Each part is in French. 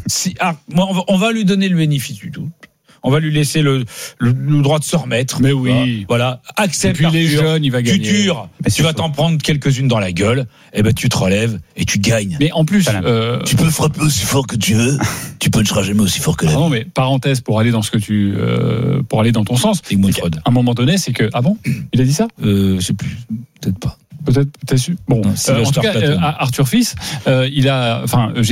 on va lui donner le bénéfice du doute. On va lui laisser le droit de se remettre. Mais oui. Voilà. Accepte. Et puis les jeunes, il va gagner. Tu vas t'en prendre quelques-unes dans la gueule. Et ben tu te relèves et tu gagnes. Mais en plus, tu peux frapper aussi fort que tu veux. Tu puncheras jamais aussi fort que la vie. Non, mais parenthèse pour aller dans ce que pour aller dans ton sens. À un moment donné, c'est que il a dit ça. Je sais plus. Peut-être pas. Peut-être su. Bon, non, en tout cas, Arthur Fils, il a.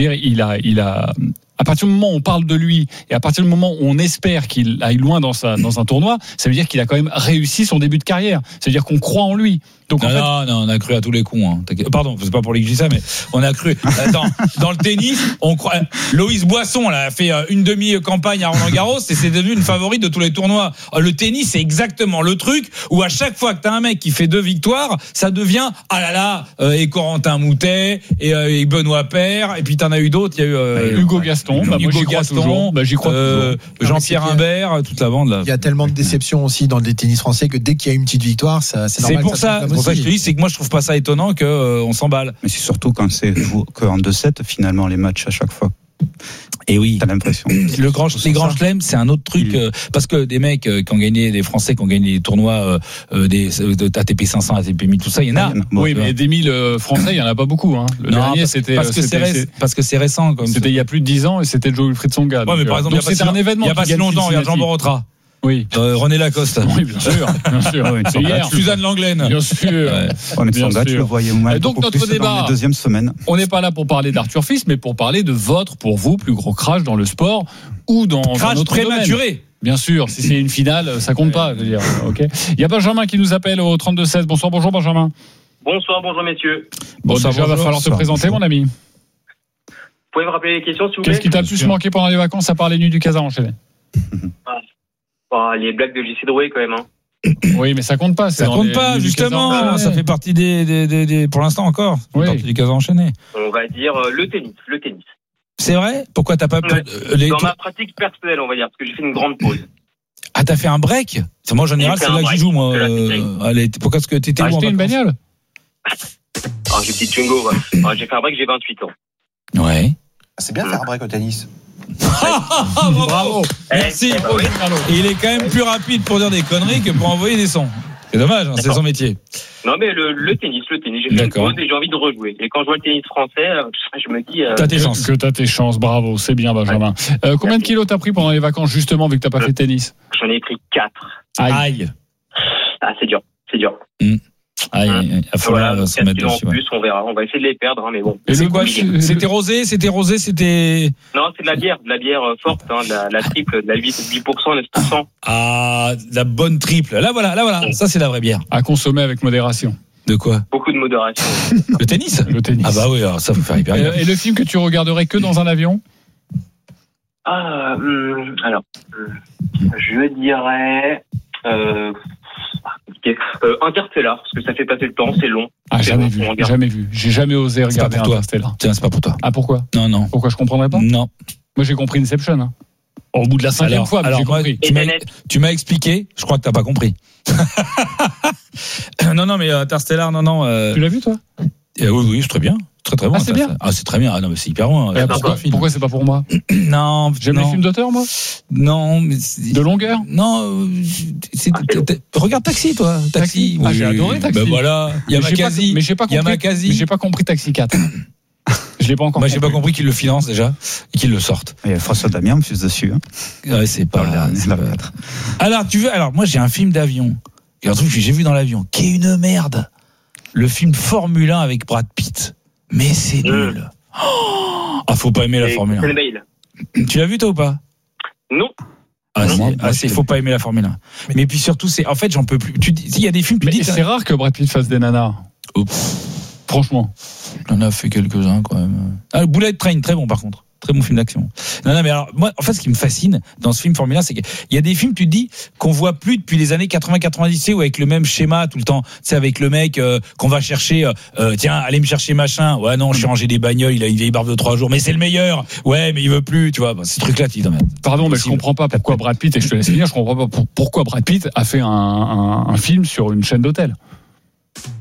À partir du moment où on parle de lui et à partir du moment où on espère qu'il aille loin dans un tournoi, ça veut dire qu'il a quand même réussi son début de carrière. Ça veut dire qu'on croit en lui. Donc non, on a cru à tous les coups. Hein. Pardon, c'est pas pour lui que je dis ça, mais on a cru. Attends, dans le tennis, on croit. Loïs Boisson, là, a fait une demi-campagne à Roland-Garros et c'est devenu une favorite de tous les tournois. Le tennis, c'est exactement le truc où à chaque fois que t'as un mec qui fait 2 victoires, ça devient et Corentin Moutet et Benoît Paire et puis t'en as eu d'autres. Il y a eu Hugo Gaston. Hugo Gaston. J'y crois toujours. Jean-Pierre Humbert, toute la bande là. Il y a tellement de déceptions aussi dans le tennis français que dès qu'il y a une petite victoire, c'est normal. C'est pour ça que je te dis, c'est que moi je trouve pas ça étonnant qu'on s'emballe. Mais c'est surtout quand c'est qu'en 2-7 finalement les matchs à chaque fois. Et oui, t'as l'impression. Les grands chelems, c'est un autre truc parce que des mecs qui ont gagné, des Français qui ont gagné des tournois de ATP 500, ATP 1000, tout ça, il y en a. Oui, mais des 1000 Français, il y en a pas beaucoup. Hein. Le dernier, c'était parce que c'est récent. C'était il y a plus de 10 ans et c'était Joe Wilfried Tsonga. Ouais, mais par exemple, c'était un événement. Il y a pas si longtemps, regarde Jean Borotra. Oui. René Lacoste. Oui, bien sûr. C'est hier. Suzanne Langlaine. Bien sûr. Mais Tsonga, tu le voyais au moins. Donc notre débat. Dans les deuxièmes semaines. On n'est pas là pour parler d'Arthur Fils, mais pour parler de pour vous, plus gros crash dans le sport ou dans un autre prématuré. Domaine. Bien sûr, si c'est une finale, ça compte pas. Je veux dire, ok. Il y a Benjamin qui nous appelle au 32-16. Bonsoir Benjamin. Bonsoir messieurs. Déjà, il va falloir se présenter, mon ami. Vous pouvez me rappeler les questions, s'il vous plaît. Qu'est-ce qui t'a le plus manqué pendant les vacances à part les nuits du Casa enchaînées? Les blagues de JC Drouet quand même. Oui, mais ça compte pas. Ça compte pas, justement. Ça fait partie des pour l'instant encore. Oui. Partie du Casa enchaîné. On va dire le tennis. C'est vrai? Pourquoi t'as pas dans ma pratique personnelle, on va dire, parce que j'ai fait une grande pause. Ah, t'as fait un break? Moi, en général, c'est là que j'y joue, moi. Pourquoi est-ce que t'étais où? Acheter une bagnole? J'ai petit Twingo, ouais. J'ai fait un break, j'ai 28 ans. Ouais. C'est bien de faire un break au tennis. Bravo. Merci. Et il est quand même plus rapide pour dire des conneries que pour envoyer des sons. C'est dommage, c'est son métier. Non, mais le tennis, j'ai fait une pause et j'ai envie de rejouer. Et quand je vois le tennis français, je me dis... T'as tes chances, bravo, c'est bien, Benjamin. Combien de kilos t'as pris pendant les vacances, justement, vu que t'as pas fait de tennis? J'en ai pris 4. Aïe. Ah, c'est dur. Il faut se mettre dessus. En plus, on verra. On va essayer de les perdre, mais bon. Et c'est quoi? C'était rosé? Non, c'est de la bière forte, la triple, de la 8%, 9%. Ah, la bonne triple. Là, voilà. Ça, c'est la vraie bière. À consommer avec modération. De quoi? Beaucoup de modération. Le tennis? Le tennis. Ah bah oui, alors ça faut faire hyper bien. Et le film que tu regarderais que dans un avion? Alors, je dirais... Interstellar, parce que ça fait passer le temps, c'est long. Jamais vu. J'ai jamais osé regarder Interstellar. Tiens, c'est pas pour toi. Ah, pourquoi? Non. Pourquoi je comprendrais pas? Non. Moi, j'ai compris Inception. Hein. Au bout de la 5e fois, j'ai compris. Tu m'as expliqué, je crois que t'as pas compris. Non, mais Interstellar, non. Tu l'as vu, toi? Oui, c'est très bien. Très bon. Ah, c'est bien. Ah, c'est très bien. Ah non, mais c'est hyper bon. Pourquoi c'est pas pour moi? Non. J'aime les films d'auteur, moi. Non, mais de longueur. Non. Regarde Taxi, toi. Taxi. Ah, j'ai adoré Taxi. Ben voilà. Yamakasi. Mais j'ai pas compris Taxi 4. Je l'ai pas encore. J'ai pas compris qu'il le finance déjà et qu'il le sorte. Il y a François Damien plus dessus. Ouais, c'est pas. Alors moi j'ai un film d'avion. Il y a un truc que j'ai vu dans l'avion qui est une merde. Le film Formule 1 avec Brad Pitt. Mais c'est nul. Faut pas aimer la Formule 1. Tu l'as vu toi ou pas? Non. Faut pas aimer la Formule 1. Mais puis surtout, en fait, j'en peux plus. Tu dis, il y a des films. C'est rare que Brad Pitt fasse des nanas. Franchement. Il en a fait quelques-uns quand même. Bullet Train, très bon par contre. Très bon film d'action. Non, mais alors, moi, en fait, ce qui me fascine dans ce film Formule 1, c'est qu'il y a des films, tu te dis, qu'on voit plus depuis les années 80-90, ou avec le même schéma tout le temps. Tu sais, avec le mec qu'on va chercher, tiens, allez me chercher machin. Ouais, non, je suis rangé des bagnoles, il a une vieille barbe de 3 jours, mais c'est le meilleur. Ouais, mais il veut plus, tu vois. Ces trucs-là, tu dis, pardon, mais je comprends pas pourquoi Brad Pitt, et je te laisse finir, je comprends pas pourquoi Brad Pitt a fait un film sur une chaîne d'hôtel.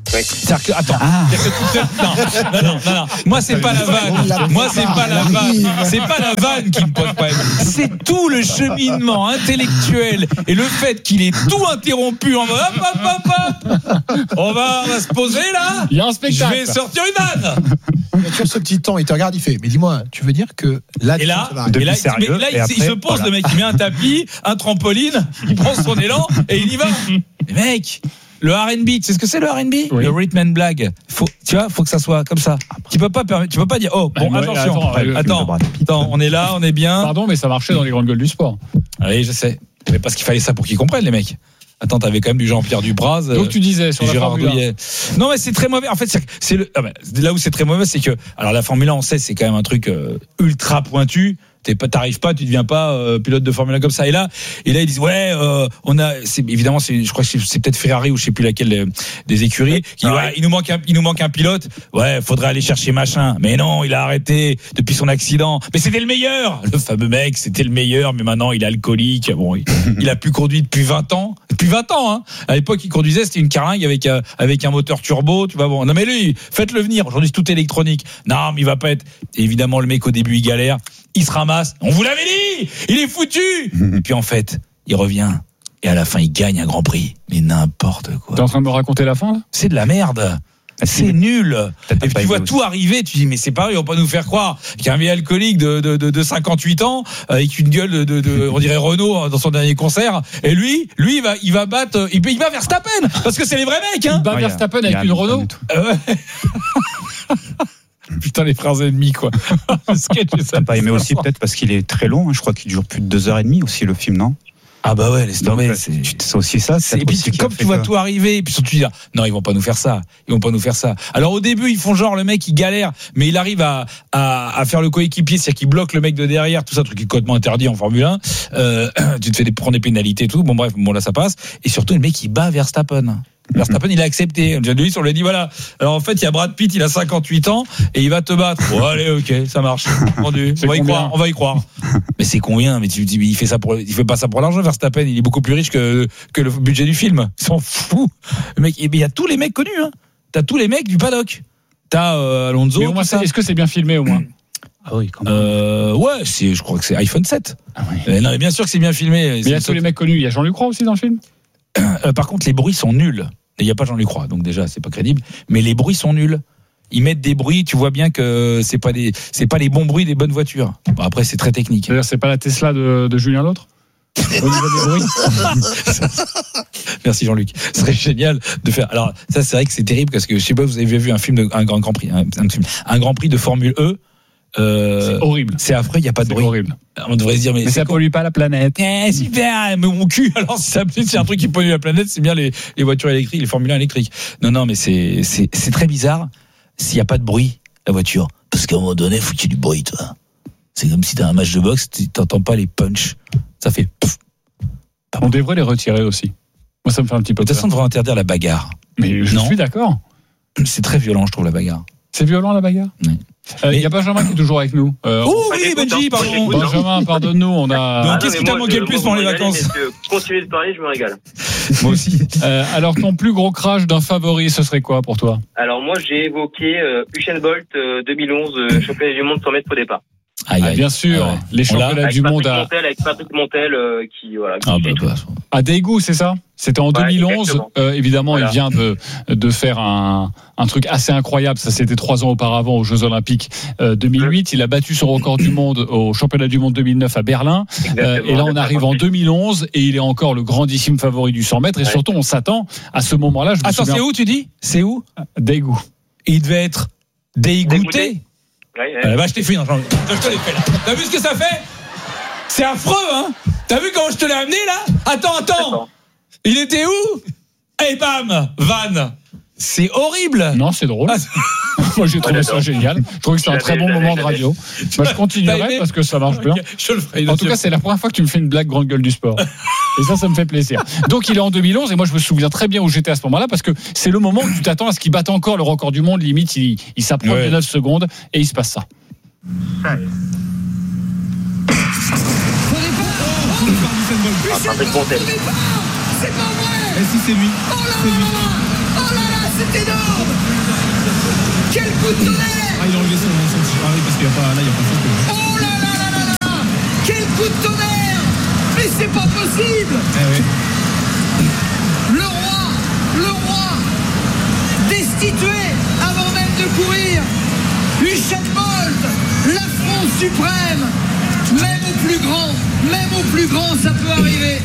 Oui. C'est-à-dire que, attends, non. Moi, c'est pas la vanne. Moi, c'est pas la vanne. C'est pas la vanne qui me pose problème. C'est tout le cheminement intellectuel et le fait qu'il ait tout interrompu en mode hop. On va se poser là. Il y a un spectacle. Je vais sortir une vanne. Il y a toujours ce petit temps, il te regarde, il fait. Mais dis-moi, tu veux dire que là, Et là, Depuis il se pose, voilà. le mec, il met un tapis, un trampoline, il prend son élan et il y va. Mais mec, le R&B, tu sais ce que c'est le R&B? Oui. Le rhythm and blag. Faut que ça soit comme ça. Tu peux pas dire, oh, bon, Ouais, attention. attends, Attends, on est là, on est bien. Pardon, mais ça marchait dans les grandes gueules du sport. Oui, je sais. Mais parce qu'il fallait ça pour qu'ils comprennent, les mecs. Attends, t'avais quand même du Jean-Pierre Dupraz. Donc tu disais sur la Gérard Formule 1. Douillet. Non, mais c'est très mauvais. En fait, là où c'est très mauvais, c'est que, alors la Formule 1, on sait, c'est quand même un truc ultra pointu. T'arrives pas, tu deviens pas pilote de Formule 1 comme ça. Et là, ils disent évidemment, je crois que c'est peut-être Ferrari ou je sais plus laquelle des écuries. Qui dit, il nous manque un pilote. Ouais, faudrait aller chercher machin. Mais non, il a arrêté depuis son accident. Mais c'était le meilleur. Le fameux mec, c'était le meilleur. Mais maintenant, il est alcoolique. Bon, il a plus conduit depuis 20 ans. Depuis 20 ans, hein. À l'époque, il conduisait, c'était une carlingue avec un moteur turbo. Tu vois, bon. Non, mais lui, faites-le venir. Aujourd'hui, c'est tout électronique. Non, mais il va pas être. Et évidemment, le mec, au début, il galère. Il se ramasse. On vous l'avait dit. Il est foutu. Et puis, en fait, il revient. Et à la fin, il gagne un Grand Prix. Mais n'importe quoi. T'es en train de me raconter la fin, là? C'est de la merde. C'est nul. Et puis tu vois tout arriver, tu dis mais c'est pareil, on va pas nous faire croire qu'un vieil alcoolique de 58 ans avec une gueule de on dirait Renault dans son dernier concert, et lui il va battre, il va Verstappen parce que c'est les vrais mecs, hein. Il bat Verstappen avec une Renault. Putain, les frères ennemis, quoi. Le sketch, ça pas aimé aussi peut-être parce qu'il est très long, hein. Je crois qu'il dure plus de 2h30 aussi le film, non? Ah bah ouais, laisse tomber. C'est aussi ça. Et puis comme tu vois tout arriver, et puis surtout tu dis non, ils vont pas nous faire ça. Alors au début ils font genre le mec il galère, mais il arrive à faire le coéquipier, c'est-à-dire qu'il bloque le mec de derrière, tout ça, truc qui est complètement interdit en Formule 1. Tu te fais prendre des pénalités et tout. Bon bref, là ça passe. Et surtout le mec il bat Verstappen. Verstappen, il a accepté. Lui, on lui a dit voilà. Alors en fait, il y a Brad Pitt, il a 58 ans et il va te battre. Bon, allez, ok, ça marche. Vendu. On va y croire. Mais c'est combien? Mais tu dis, il fait pas ça pour l'argent. Verstappen, il est beaucoup plus riche que le budget du film. Il s'en fout. Le mec, il y a tous les mecs connus. Hein. T'as tous les mecs du paddock. T'as Alonso. Mais au moins, est-ce que c'est bien filmé au moins? Ah oui, quand même. Ouais, je crois que c'est iPhone 7. Ah oui. Non, mais bien sûr que c'est bien filmé. Mais il y a tous les mecs connus. Il y a Jean-Luc Roy aussi dans le film. Par contre, les bruits sont nuls. Il n'y a pas Jean-Luc Roy, donc déjà, c'est pas crédible. Mais les bruits sont nuls. Ils mettent des bruits, tu vois bien que c'est pas les bons bruits des bonnes voitures. Bon, après, c'est très technique. C'est-à-dire, c'est pas la Tesla de Julien L'Autre au niveau des bruits. Merci Jean-Luc. Ce serait génial de faire. Alors, ça, c'est vrai que c'est terrible parce que je sais pas, vous avez vu un film un Grand Prix, un Grand Prix de Formule E. C'est horrible. C'est affreux, il n'y a pas de bruit. C'est horrible. On devrait se dire, mais ça pollue pas la planète. Super, mais mon cul. Alors, si c'est un truc qui pollue la planète, c'est bien les voitures électriques, les Formule 1 électriques. Non, mais c'est très bizarre s'il n'y a pas de bruit, la voiture. Parce qu'à un moment donné, il faut qu'il y ait du bruit, toi. C'est comme si t'as un match de boxe, tu n'entends pas les punchs. Ça fait pff. On devrait les retirer aussi. Moi, ça me fait un petit peu peur. De toute façon, on devrait interdire la bagarre. Mais je suis d'accord. C'est très violent, je trouve, la bagarre. C'est violent, la bagarre? Oui. Il y a Benjamin qui est toujours avec nous. Oui, Benji, pardon. Benjamin, pardonne-nous, on a. Donc, qu'est-ce qui t'a manqué le plus pendant les vacances? Continuez de parler, je me régale. Moi aussi. Alors, ton plus gros crash d'un favori, ce serait quoi pour toi? Alors, moi, j'ai évoqué Usain Bolt 2011, championnat du monde 100 mètres au départ. Bien sûr, les championnats du monde avec Patrick Montel qui à Daegu, c'est ça? C'était en 2011. Évidemment, voilà. Il vient de faire un truc assez incroyable. Ça, c'était 3 ans auparavant aux Jeux Olympiques 2008. Il a battu son record du monde au championnat du monde 2009 à Berlin. Et là, on arrive en 2011 et il est encore le grandissime favori du 100 mètres. Et surtout, on s'attend à ce moment-là. Attends, c'est où tu dis? C'est où? Daegu. Il devait être dégoûté. Je t'ai fait, je te l'ai fait là. T'as vu ce que ça fait? C'est affreux, hein? T'as vu comment je te l'ai amené là? Attends. Il était où? Et bam, Van. C'est horrible. Non, c'est drôle. Moi, j'ai trouvé ça génial. Je trouve que c'est un très bon moment de radio. Je continuerai parce que ça marche bien. Je le ferai. En tout cas, c'est la première fois que tu me fais une blague grande gueule du sport. Et ça me fait plaisir. Donc, il est en 2011 et moi, je me souviens très bien où j'étais à ce moment-là parce que c'est le moment où tu t'attends à ce qu'il batte encore le record du monde. Limite, il s'approche de 9 secondes et il se passe ça. Patrick Montel. C'est pas vrai. Et si c'est lui? C'est lui. là là, c'est énorme. Quel coup de tonnerre. Il a enlevé son parce qu'il n'y a pas photo. Oh là là là là là. Quel coup de tonnerre. Mais c'est pas possible. Oui. Le roi destitué avant même de courir. Usain Bolt, l'affront suprême. Même au plus grand, ça peut arriver.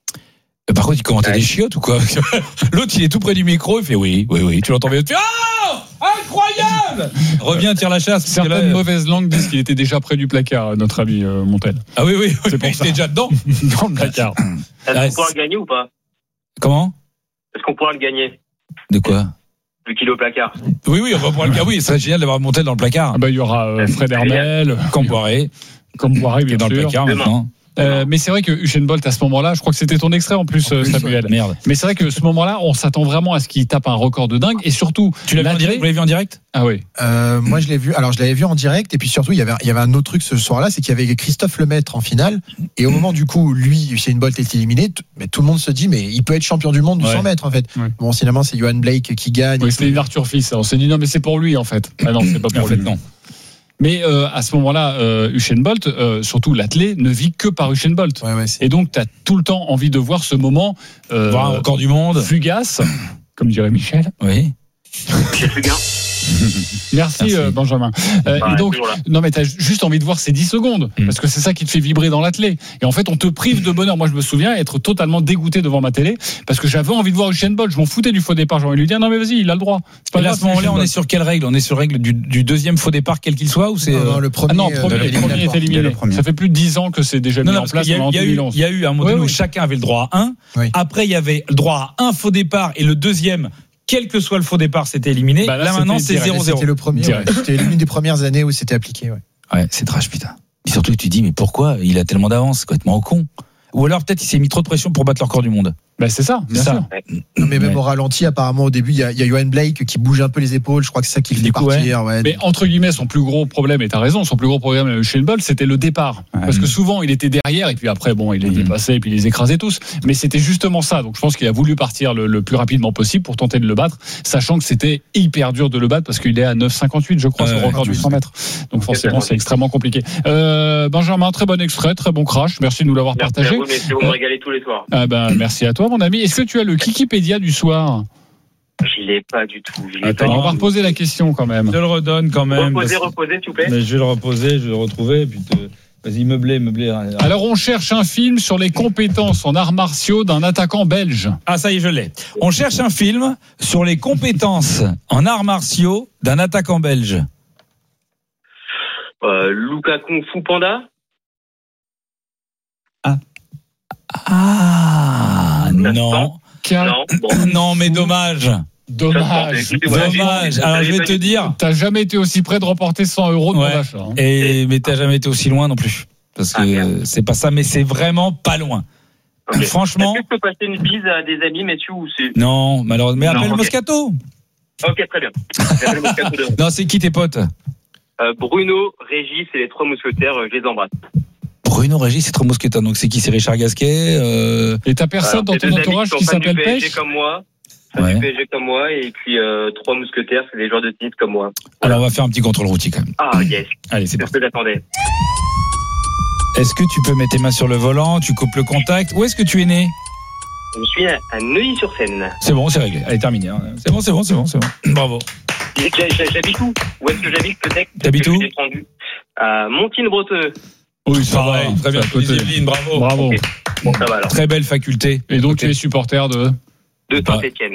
Par contre, il commentait des chiottes ou quoi? L'autre, il est tout près du micro, il fait oui. Tu l'entends bien, tu fais oh, incroyable. Reviens, tire la chasse. Certaines mauvaises langues disent qu'il était déjà près du placard, notre ami Montel. Ah oui, c'est pour ça. Il était déjà dedans. Dans le placard. Est-ce qu'on pourra le gagner ou pas? Comment? Est-ce qu'on pourra le gagner? De quoi? Le kilo placard. Oui, on va pouvoir le gagner. Oui, c'est génial d'avoir Montel dans le placard. Il y aura Fred Hermel, Camboiré, bien dans sûr. le placard maintenant. Mais c'est vrai que Usain Bolt à ce moment-là, je crois que c'était ton extrait en plus, Samuel. Merde. Mais c'est vrai que ce moment-là, on s'attend vraiment à ce qu'il tape un record de dingue et surtout. Tu l'as vu en direct? Vous l'avez vu en direct? Ah oui. Moi je l'ai vu. Alors je l'avais vu en direct et puis surtout il y avait un autre truc ce soir-là, c'est qu'il y avait Christophe Lemaître en finale et au moment du coup lui Usain Bolt est éliminé, mais tout le monde se dit mais il peut être champion du monde du 100 mètres en fait. Ouais. Bon finalement c'est Johan Blake qui gagne. Oui, c'était une Arthur Fils. On s'est dit non mais c'est pour lui en fait. Ah non c'est pas pour lui. Non. Mais à ce moment-là, Usain Bolt, surtout l'athlète, ne vit que par Usain Bolt. Ouais, et donc, tu as tout le temps envie de voir ce moment voir un record du monde fugace, comme dirait Michel. Oui. C'est fugace. Merci. Benjamin. Et donc, non mais t'as juste envie de voir ces 10 secondes parce que c'est ça qui te fait vibrer dans l'athlète. Et en fait, on te prive de bonheur. Moi, je me souviens être totalement dégoûté devant ma télé parce que j'avais envie de voir Usain Bolt. Je m'en foutais du faux départ. J'ai envie de lui dire non mais vas-y, il a le droit. C'est pas grave. À ce moment-là, on est sur quelle règle? On est sur règle du deuxième faux départ quel qu'il soit ou c'est le premier? Le premier est éliminé. Ça fait plus de 10 ans que c'est déjà mis en place. Il y a eu un modèle où chacun avait le droit à un. Après, il y avait le droit à un faux départ et le deuxième, quel que soit le faux départ, c'était éliminé. Là maintenant, c'est 0-0. C'était le premier. C'était l'une des premières années où c'était appliqué. Ouais, c'est trash, putain. Et surtout que tu dis, mais pourquoi il a tellement d'avance? C'est complètement con. Ou alors peut-être il s'est mis trop de pression pour battre le record du monde. C'est ça, bien sûr. Non, mais même au ralenti, apparemment, au début, il y a Johan Blake qui bouge un peu les épaules. Je crois que c'est ça qui le fait partir. Ouais. Mais entre guillemets, son plus gros problème, et t'as raison, son plus gros problème avec Usain Bolt, c'était le départ. Parce que souvent, il était derrière, et puis après, bon, il les dépassait, et puis il les écrasait tous. Mais c'était justement ça. Donc je pense qu'il a voulu partir le plus rapidement possible pour tenter de le battre, sachant que c'était hyper dur de le battre, parce qu'il est à 9,58, je crois, sur le record du 100 mètres. Donc forcément, c'est extrêmement compliqué. Benjamin, très bon extrait, très bon crash. Merci de nous l'avoir partagé. Merci à vous, vous me régalez tous les soirs. Merci à toi, mon ami. Est-ce que tu as le Kikipédia du soir? Je l'ai pas du tout. Attends, on va reposer la question quand même. Je le redonne quand même. Reposez, s'il vous plaît. Mais je vais le reposer, je vais le retrouver. Puis vas-y, meubler. Alors, on cherche un film sur les compétences en arts martiaux d'un attaquant belge. Ah, ça y est, je l'ai. On cherche un film sur les compétences en arts martiaux d'un attaquant belge. Luka Kung Fu Panda. Non. Non, mais dommage. Dommage. Alors je vais te dire, t'as jamais été aussi près de remporter 100 € de mon achat. Mais t'as jamais été aussi loin non plus. Parce que c'est pas ça, mais c'est vraiment pas loin. Okay. Franchement. Est-ce que je peux passer une bise à des amis, messieurs, ou c'est... Non, malheureusement. Mais appelle Moscato. Ok, très bien. Non, c'est qui tes potes? Bruno, Régis et les 3 mousquetaires, je les embrasse. Bruno, Régis et 3 mousquetaires. Donc c'est qui? C'est Richard Gasquet. Et t'as personne dans ton entourage qui s'appelle Pêche? Comme moi. Du PSG comme moi, et puis 3 mousquetaires, c'est des joueurs de tennis comme moi. Alors on va faire un petit contrôle routier quand même. Ah yes. Allez, c'est parti. Ce que j'attendais. Est-ce que tu peux mettre tes mains sur le volant? Tu coupes le contact. Où est-ce que tu es né? Je suis à Neuilly-sur-Seine. C'est bon, c'est réglé. Allez, terminé. C'est bon. Bravo. J'habite où? Où est-ce que j'habite peut-être? T'habites où? À Montigny-Bretonneux. Oui, ça va. Très bien. Yveline, bravo. Okay. Bon, ça va alors. Très belle faculté. Et donc tu es supporter de Saint-Etienne.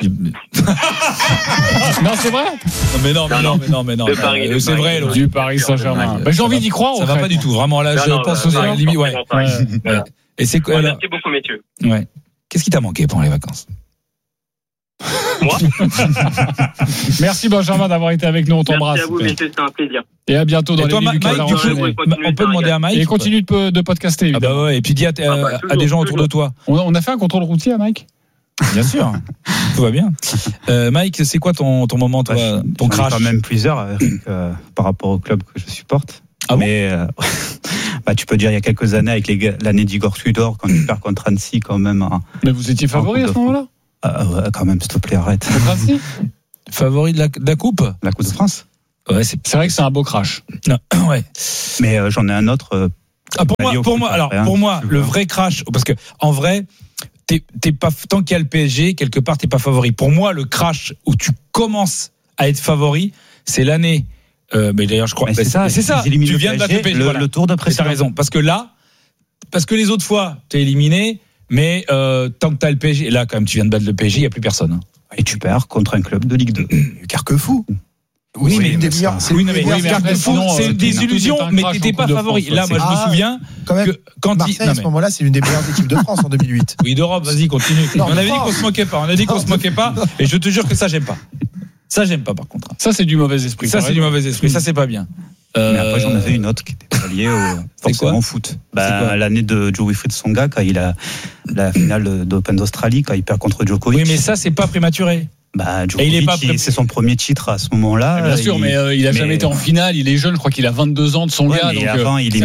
Non, c'est vrai? Mais non. C'est vrai. Du Paris Saint-Germain. J'ai envie d'y croire. Ça va pas du tout. Vraiment, là, je pense aux limites. Ouais. Et c'est quoi? Merci beaucoup, messieurs. Ouais. Qu'est-ce qui t'a manqué pendant les vacances? Moi? Merci Benjamin d'avoir été avec nous. On t'embrasse. Merci à vous, messieurs, c'était un plaisir. Et à bientôt dans les minutes du Mike, on peut demander à Mike. Et continue de podcaster. Ah bah ouais. Et puis dis à des gens autour de toi. On a fait un contrôle routier à Mike? Bien sûr, tout va bien. Mike, c'est quoi ton moment, toi, ton crash? Quand même plusieurs par rapport au club que je supporte. Ah bon? Mais tu peux dire il y a quelques années avec l'année d'Igor Tudor quand il perd contre Annecy quand même. Mais vous étiez favori à ce moment-là? Quand même, s'il te plaît, arrête. Favori de la Coupe. La Coupe de France. Ouais, c'est vrai que c'est un beau crash. Non, ouais. Mais j'en ai un autre. Pour moi, le vrai crash, parce que en vrai, t'es pas, tant qu'il y a le PSG, quelque part, t'es pas favori. Pour moi, le crash où tu commences à être favori, c'est l'année. Mais d'ailleurs, je crois. C'est ça. Tu viens de battre le PSG. Le tour de précédent. T'as raison. Parce que les autres fois, t'es éliminé, mais tant que t'as le PSG, là, quand même, tu viens de battre le PSG, il y a plus personne. Hein. Et tu perds contre un club de Ligue 2. Carquefou. Oui, mais c'est une désillusion, mais t'étais pas favori. Là, moi, je me souviens que quand Marseille, à ce moment-là, c'est une des meilleures équipes de France en 2008. Oui, d'Europe, vas-y, continue. On avait dit qu'on se moquait pas. Et je te jure que ça, j'aime pas. Ça, j'aime pas, par contre. Ça, c'est du mauvais esprit. Ça, c'est pas bien. Mais après, j'en avais une autre qui était pas liée au foot. L'année de Joe Wilfried Tsonga, quand il a la finale d'Open d'Australie, quand il perd contre Djokovic. Oui, mais ça, c'est pas prématuré. Djokovic, c'est son premier titre à ce moment-là. Bien sûr, mais il a jamais été en finale. Il est jeune, je crois qu'il a 22 ans de son gars. Mais avant, il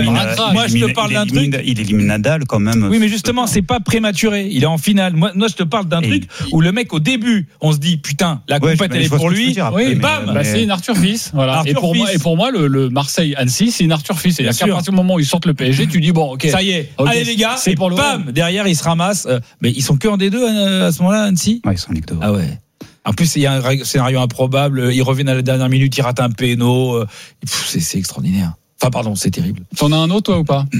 élimine Nadal quand même. Oui, mais justement, c'est pas prématuré. Il est en finale. Moi, je te parle d'un truc où le mec, au début, on se dit, putain, la compète, elle est pour lui. Et bam, c'est une Arthur Fils. Voilà. Et pour moi, le Marseille-Annecy, c'est une Arthur Fils. C'est-à-dire qu'à partir du moment où ils sortent le PSG, tu dis, bon, ok. Ça y est. Allez, les gars. Et bam, derrière, ils se ramassent. Mais ils sont que en D2 à ce moment-là, Annecy. Ouais, ils sont en Ligue 2. Ah ouais. En plus, il y a un scénario improbable. Ils reviennent à la dernière minute, ils ratent un péno. C'est extraordinaire. Enfin, pardon, c'est terrible. T'en as un autre, toi, ou pas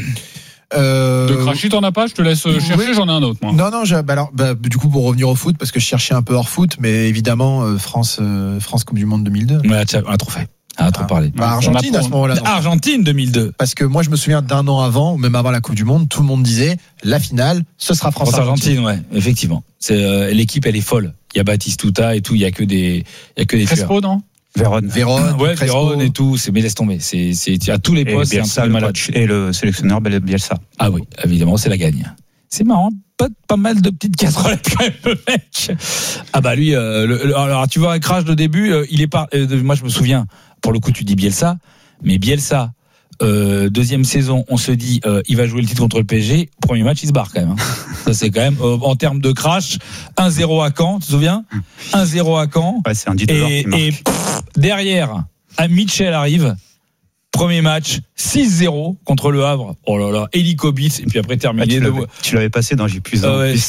De Crachy, t'en as pas? Je te laisse chercher, oui. J'en ai un autre, moi. Non, du coup, pour revenir au foot, parce que je cherchais un peu hors foot, mais évidemment, France Coupe du Monde 2002. Ouais, on a trop fait. Trop parlé. Argentine à ce moment-là. Argentine 2002. Parce que moi, je me souviens d'un an avant, ou même avant la Coupe du Monde, tout le monde disait la finale, ce sera France-Argentine. Ouais, effectivement. L'équipe, elle est folle. Il y a Batistuta et tout. Il y a que des Crespo, non? Vérone, ouais, Vérone et tout. Mais laisse tomber. C'est à tous les postes. Bielsa, et le sélectionneur Bielsa. Ah oui, évidemment, c'est la gagne. C'est marrant. Pas mal de petites casserolettes quand même, le mec. Ah bah lui, alors tu vois un crash de début, il est pas. Moi je me souviens. Pour le coup, tu dis Bielsa, mais Bielsa, deuxième saison, on se dit, il va jouer le titre contre le PSG. Premier match, il se barre quand même. Ça, c'est quand même, en termes de crash, 1-0 à Caen, tu te souviens? 1-0 à Caen. Ouais, c'est un 10 qui marque. Et derrière, Mitchell arrive. Premier match, 6-0 contre le Havre. Oh là là, hélicobite. Et puis après, terminé. Tu l'avais passé dans J+1.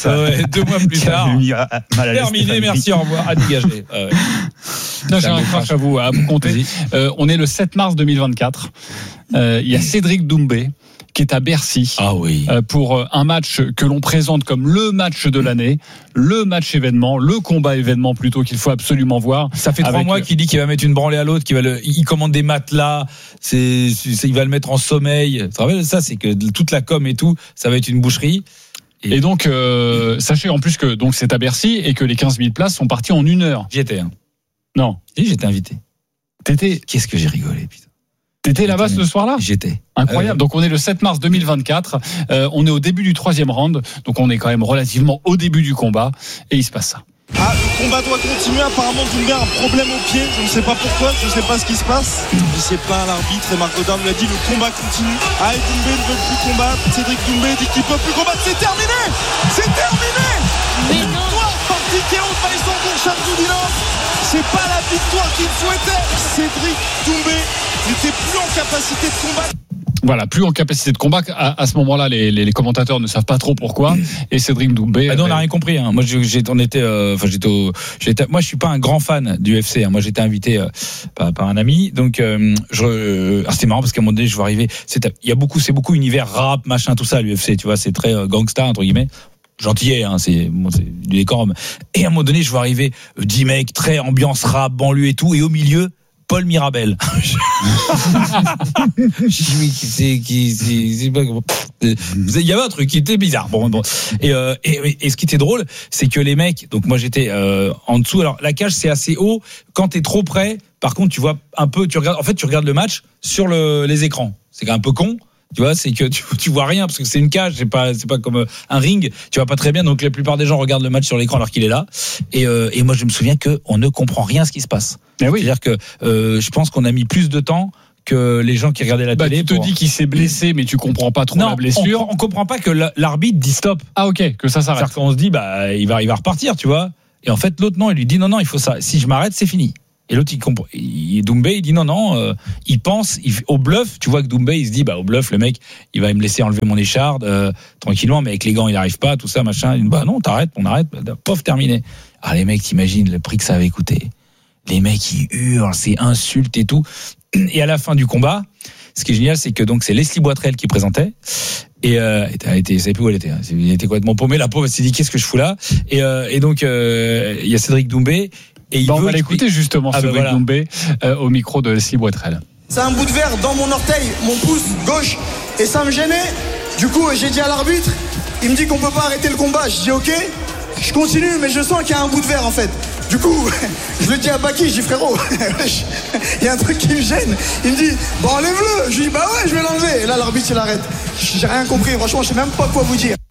2 mois plus tard. Terminé, merci, au revoir. À dégager. Là, j'ai un crash à vous compter. On est le 7 mars 2024. Il y a Cédric Doumbé qui est à Bercy pour un match que l'on présente comme le match de l'année, le match événement, le combat événement plutôt qu'il faut absolument voir. Ça fait 3 mois qu'il dit qu'il va mettre une branlée à l'autre, il commande des matelas, il va le mettre en sommeil. Tu te rappelles ça, c'est que toute la com et tout, ça va être une boucherie. Et donc, sachez en plus que donc c'est à Bercy et que les 15 000 places sont parties en 1 heure. J'y étais. Non. Et j'étais invité. Qu'est-ce que j'ai rigolé, putain. T'étais là-bas ce soir-là? J'étais. Incroyable. Donc on est le 7 mars 2024. On est au début du 3e round. Donc on est quand même relativement au début du combat. Et il se passe ça. Le combat doit continuer. Apparemment, Doumbé a un problème au pied. Je ne sais pas pourquoi. Je ne sais pas ce qui se passe. Il s'est plaint à l'arbitre et Marc Godard lui a dit le combat continue. Doumbé ne veut plus combattre. Cédric Doumbé dit qu'il ne peut plus combattre. C'est terminé. C'est terminé. Mais non. Victoire par TKO de Vincent Bourchard-Doudinov. C'est pas la victoire qu'il souhaitait. Cédric Doumbé n'était plus en capacité de combattre. Voilà, plus en capacité de combat. À ce moment-là, les commentateurs ne savent pas trop pourquoi. Et Cédric Doumbé. Non, on n'a rien compris. Hein. Moi, moi, je suis pas un grand fan du UFC. Hein. Moi, j'étais invité par un ami. Donc, c'était marrant parce qu'à un moment donné, je vois arriver. C'est beaucoup univers rap, machin, tout ça, l'UFC. Tu vois, c'est très gangsta entre guillemets. Gentillet, hein, c'est du décor. Et à un moment donné, je vois arriver 10 mecs très ambiance rap, banlieue et tout, et au milieu. Paul Mirabel. Il y avait un truc qui était bizarre. Bon. Et ce qui était drôle, c'est que les mecs, donc moi j'étais en dessous. Alors la cage c'est assez haut. Quand t'es trop près, par contre tu vois un peu, tu regardes le match sur les écrans. C'est un peu con. Tu vois, c'est que tu vois rien parce que c'est une cage, c'est pas comme un ring. Tu vois pas très bien, donc la plupart des gens regardent le match sur l'écran alors qu'il est là. Et moi, je me souviens que on ne comprend rien à ce qui se passe. Mais oui. C'est-à-dire que je pense qu'on a mis plus de temps que les gens qui regardaient la télé. Tu te dis qu'il s'est blessé, mais tu comprends pas trop la blessure. On comprend pas que l'arbitre dit stop. Ah ok, que ça s'arrête. C'est-à-dire qu'on se dit il va repartir, tu vois. Et en fait, l'autre, non, il lui dit non, il faut ça. Si je m'arrête, c'est fini. Et l'autre, il comprend. Doumbé, il dit non, il pense au bluff. Tu vois que Doumbé, il se dit, au bluff, le mec, il va me laisser enlever mon écharde tranquillement, mais avec les gants, il n'arrive pas, tout ça, machin. Il dit, non, on arrête, pof, terminé. Alors les mecs, t'imagines le prix que ça avait coûté. Les mecs, ils hurlent, c'est insultes et tout. Et à la fin du combat, ce qui est génial, c'est que donc c'est Leslie Boitrel qui présentait. Et il savait plus où elle était. Il était complètement paumé, la pauvre. Elle s'est dit, qu'est-ce que je fous là? Et donc il y a Cédric Doumbé. Et on va l'écouter justement, Cédric Doumbé, au micro de Leslie Boitrel. C'est un bout de verre dans mon orteil, mon pouce gauche, et ça me gênait. Du coup, j'ai dit à l'arbitre, il me dit qu'on peut pas arrêter le combat. Je dis ok, je continue, mais je sens qu'il y a un bout de verre en fait. Du coup, je le dis à Baki, je dis frérot, il y a un truc qui me gêne. Il me dit, enlève-le. Je lui dis, ouais, je vais l'enlever. Et là, l'arbitre, il arrête. J'ai rien compris, franchement, je sais même pas quoi vous dire.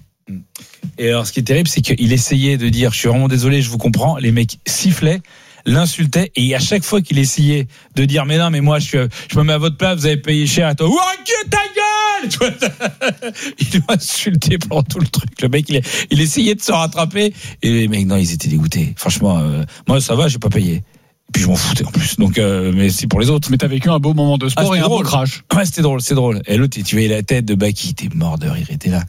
Et alors, ce qui est terrible, c'est qu'il essayait de dire, je suis vraiment désolé, je vous comprends. Les mecs sifflaient, l'insultaient, et à chaque fois qu'il essayait de dire, mais non, mais moi, je me mets à votre place, vous avez payé cher, à toi. Ta gueule! Il doit insulter pendant tout le truc. Le mec, il essayait de se rattraper, et les mecs, non, ils étaient dégoûtés. Franchement, moi, ça va, j'ai pas payé. Et puis je m'en foutais en plus. Donc, mais c'est pour les autres. Mais t'as vécu un beau moment de sport et un beau crash. Ouais, c'était drôle. Et l'autre, tu voyais la tête de Baki, il était mort de rire, il était là.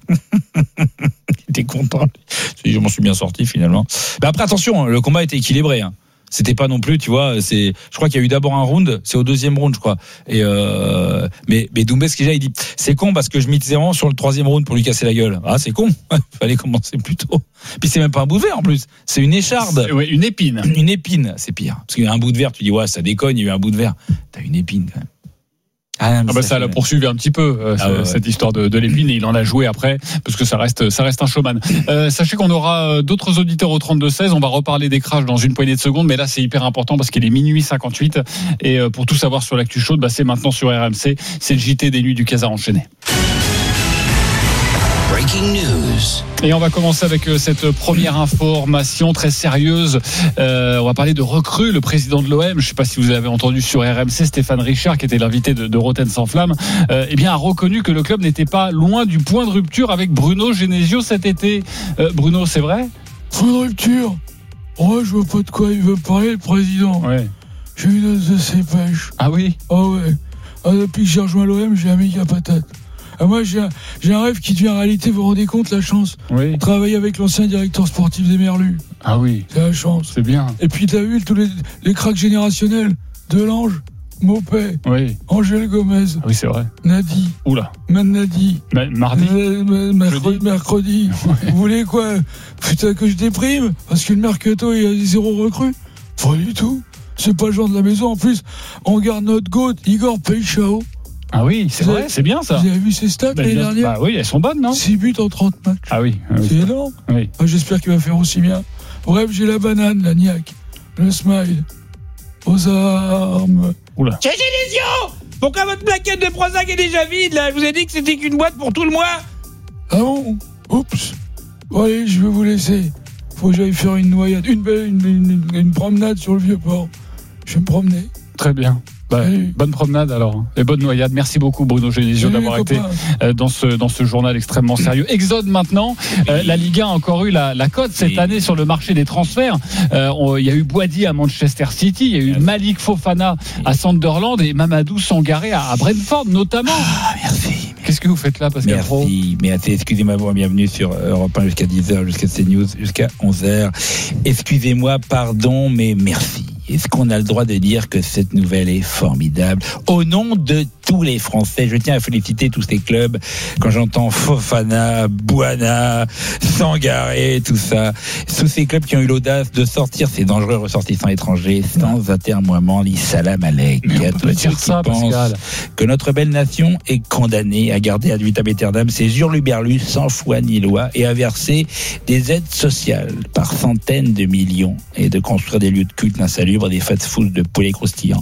Il était content. Je m'en suis bien sorti finalement. Mais après, attention, le combat était équilibré. C'était pas non plus, tu vois, je crois qu'il y a eu d'abord un round, c'est au deuxième round, je crois. Et mais Doumbé, ce qu'il a, il dit, c'est con parce que je misais vraiment sur le troisième round pour lui casser la gueule. Ah, c'est con. Fallait commencer plus tôt. Puis c'est même pas un bout de verre en plus, c'est une écharde. Ouais, une épine. Une épine, c'est pire. Parce qu'il y a un bout de verre, tu dis ouais, ça déconne, il y a eu un bout de verre. T'as une épine quand même. Ça l'a poursuivi un petit peu cette histoire de l'épine, et il en a joué après parce que ça reste un showman. Sachez qu'on aura d'autres auditeurs au 32-16. On va reparler des crashs dans une poignée de secondes, mais là c'est hyper important parce qu'il est minuit 58 et pour tout savoir sur l'actu chaude, c'est maintenant sur RMC. C'est le JT des nuits du Casa enchaîné. Breaking news. Et on va commencer avec cette première information très sérieuse. On va parler de recrues. Le président de l'OM, je ne sais pas si vous avez entendu sur RMC, Stéphane Richard, qui était l'invité de Rotten sans flamme, a reconnu que le club n'était pas loin du point de rupture avec Bruno Genesio cet été. Bruno, c'est vrai? Point de rupture? Ouais, je vois pas de quoi il veut parler, le président. Ouais. J'ai une dose de ses pêches. Ah oui? Ah ouais. Depuis que j'ai rejoint l'OM, j'ai un méga patate. Moi, j'ai un rêve qui devient réalité. Vous vous rendez compte, la chance? Oui. Travailler avec l'ancien directeur sportif des Merlus. Ah oui. C'est la chance. C'est bien. Et puis, t'as vu tous les cracks générationnels. Delange, Maupay, oui. Angèle Gomez. Ah oui, c'est vrai. Nadi. Oula. Nadi. Mardi. Mercredi. Vous voulez quoi? Putain, que je déprime? Parce que le mercato, il y a 0 recrues? Pas du tout. C'est pas le genre de la maison. En plus, on garde notre goat, Igor Peichao. Ah oui, c'est vrai, c'est bien ça. Vous avez vu ses stats l'année dernière? Bah oui, elles sont bonnes, non? 6 buts en 30 matchs. Ah oui. C'est énorme. Oui. J'espère qu'il va faire aussi bien. Bref, j'ai la banane, la niaque, le smile, aux armes. Oula. Chez Genesio, pourquoi votre plaquette de Prozac est déjà vide là? Je vous ai dit que c'était qu'une boîte pour tout le mois. Ah bon? Oups. Bon allez, je vais vous laisser. Faut que j'aille faire une noyade, une promenade sur le Vieux-Port. Je vais me promener. Très bien. Bonne promenade alors et bonne noyade. Merci beaucoup Bruno Genesio d'avoir été dans ce journal extrêmement sérieux. Exode maintenant. La Ligue 1 a encore eu la cote cette année sur le marché des transferts. Il y a eu Boadi à Manchester City, il y a eu Malik Fofana à Sunderland et Mamadou Sangaré à Brentford notamment. Merci. Qu'est-ce que vous faites là, Pascal Pro? Merci, mais excusez-moi, bienvenue sur Europe 1 jusqu'à 10h, jusqu'à CNews, jusqu'à 11h. Excusez-moi, pardon, mais merci. Est-ce qu'on a le droit de dire que cette nouvelle est formidable? Au nom de tous les Français, je tiens à féliciter tous ces clubs. Quand j'entends Fofana, Bouana, Sangaré, tout ça, tous ces clubs qui ont eu l'audace de sortir ces dangereux ressortissants étrangers sans atermoiement, ni salam alek. Mais on peut pas dire ça, Pascal. Que notre belle nation est condamnée à garder ad vitam aeternam ses hurluberlus sans foi ni loi et à verser des aides sociales par centaines de millions et de construire des lieux de culte insalubres, des fast-foods de poulet croustillant.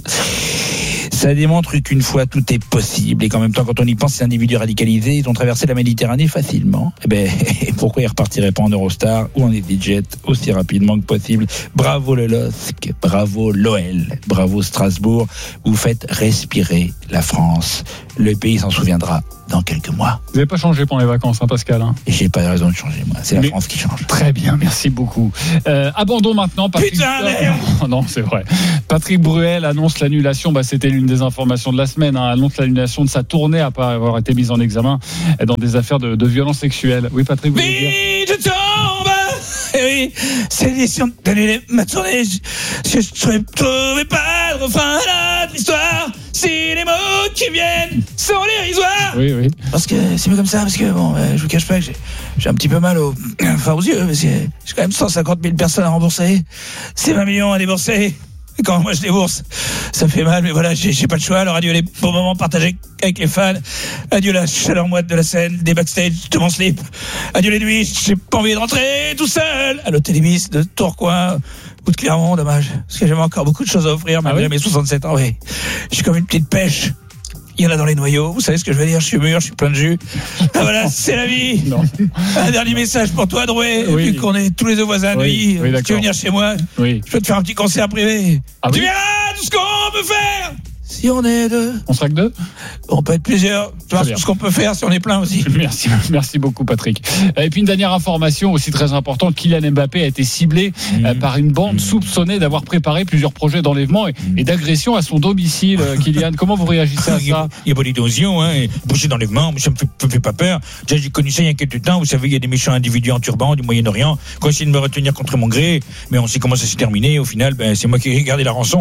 Ça démontre qu'une fois tout est possible et qu'en même temps, quand on y pense, ces individus radicalisés, ils ont traversé la Méditerranée facilement. Pourquoi ils repartiraient pas en Eurostar ou en EasyJet aussi rapidement que possible? Bravo le LOSC, bravo l'OL, bravo Strasbourg. Vous faites respirer la France. Le pays s'en souviendra dans quelques mois. Vous n'avez pas changé pendant les vacances, hein, Pascal, hein? Et j'ai pas raison de changer, moi. C'est la France qui change. Très bien, merci beaucoup. Abandon maintenant. Putain, merde. Non, c'est vrai. Patrick Bruel annonce l'annulation, c'était l'une des informations de la semaine, hein, annonce l'annulation de sa tournée après avoir été mise en examen dans des affaires de violence sexuelle. Oui, Patrick, vous voulez dire? Oui, je tombe. Oui, c'est l'édition d'annuler ma tournée. Je ne trouvais pas de refrain à notre histoire. Si les mots qui viennent sont dérisoires. Oui, oui. Parce que c'est mieux comme ça, parce que je vous cache pas que j'ai un petit peu mal aux yeux, parce que j'ai quand même 150 000 personnes à rembourser. C'est 20 millions à débourser. Et quand moi je débourse, ça fait mal, mais voilà, j'ai pas le choix. Alors adieu les bons moments partagés avec les fans. Adieu la chaleur moite de la scène, des backstage de mon slip. Adieu les nuits, j'ai pas envie de rentrer tout seul à l'hôtel Ibis de Tourcoing ou de Clermont, dommage. Parce que j'avais encore beaucoup de choses à offrir, malgré mes 67 ans, oui. Je suis comme une petite pêche. Il y en a dans les noyaux. Vous savez ce que je veux dire? Je suis mûr, je suis plein de jus. Ah voilà, c'est la vie. Non. Un dernier message pour toi, Drouet. Oui. Vu qu'on est tous les deux voisins de vie. Oui, tu veux venir chez moi? Oui. Je peux te faire un petit concert privé. Ah, tu oui. verras tout ce qu'on peut faire. Si on est deux. On sera que deux? On peut être plusieurs. Tu vois tout ce qu'on peut faire si on est plein aussi. Merci beaucoup, Patrick. Et puis une dernière information aussi très importante, Kylian Mbappé a été ciblé par une bande soupçonnée d'avoir préparé plusieurs projets d'enlèvement et d'agression à son domicile. Kylian, comment vous réagissez à ça? Il n'y a pas d'évasion, projet d'enlèvement, ça me fait pas peur. Déjà, j'ai connu ça il y a quelques temps. Vous savez, il y a des méchants individus en turban du Moyen-Orient qui ont essayé de me retenir contre mon gré, mais on sait comment ça s'est terminé. Au final, c'est moi qui ai gardé la rançon.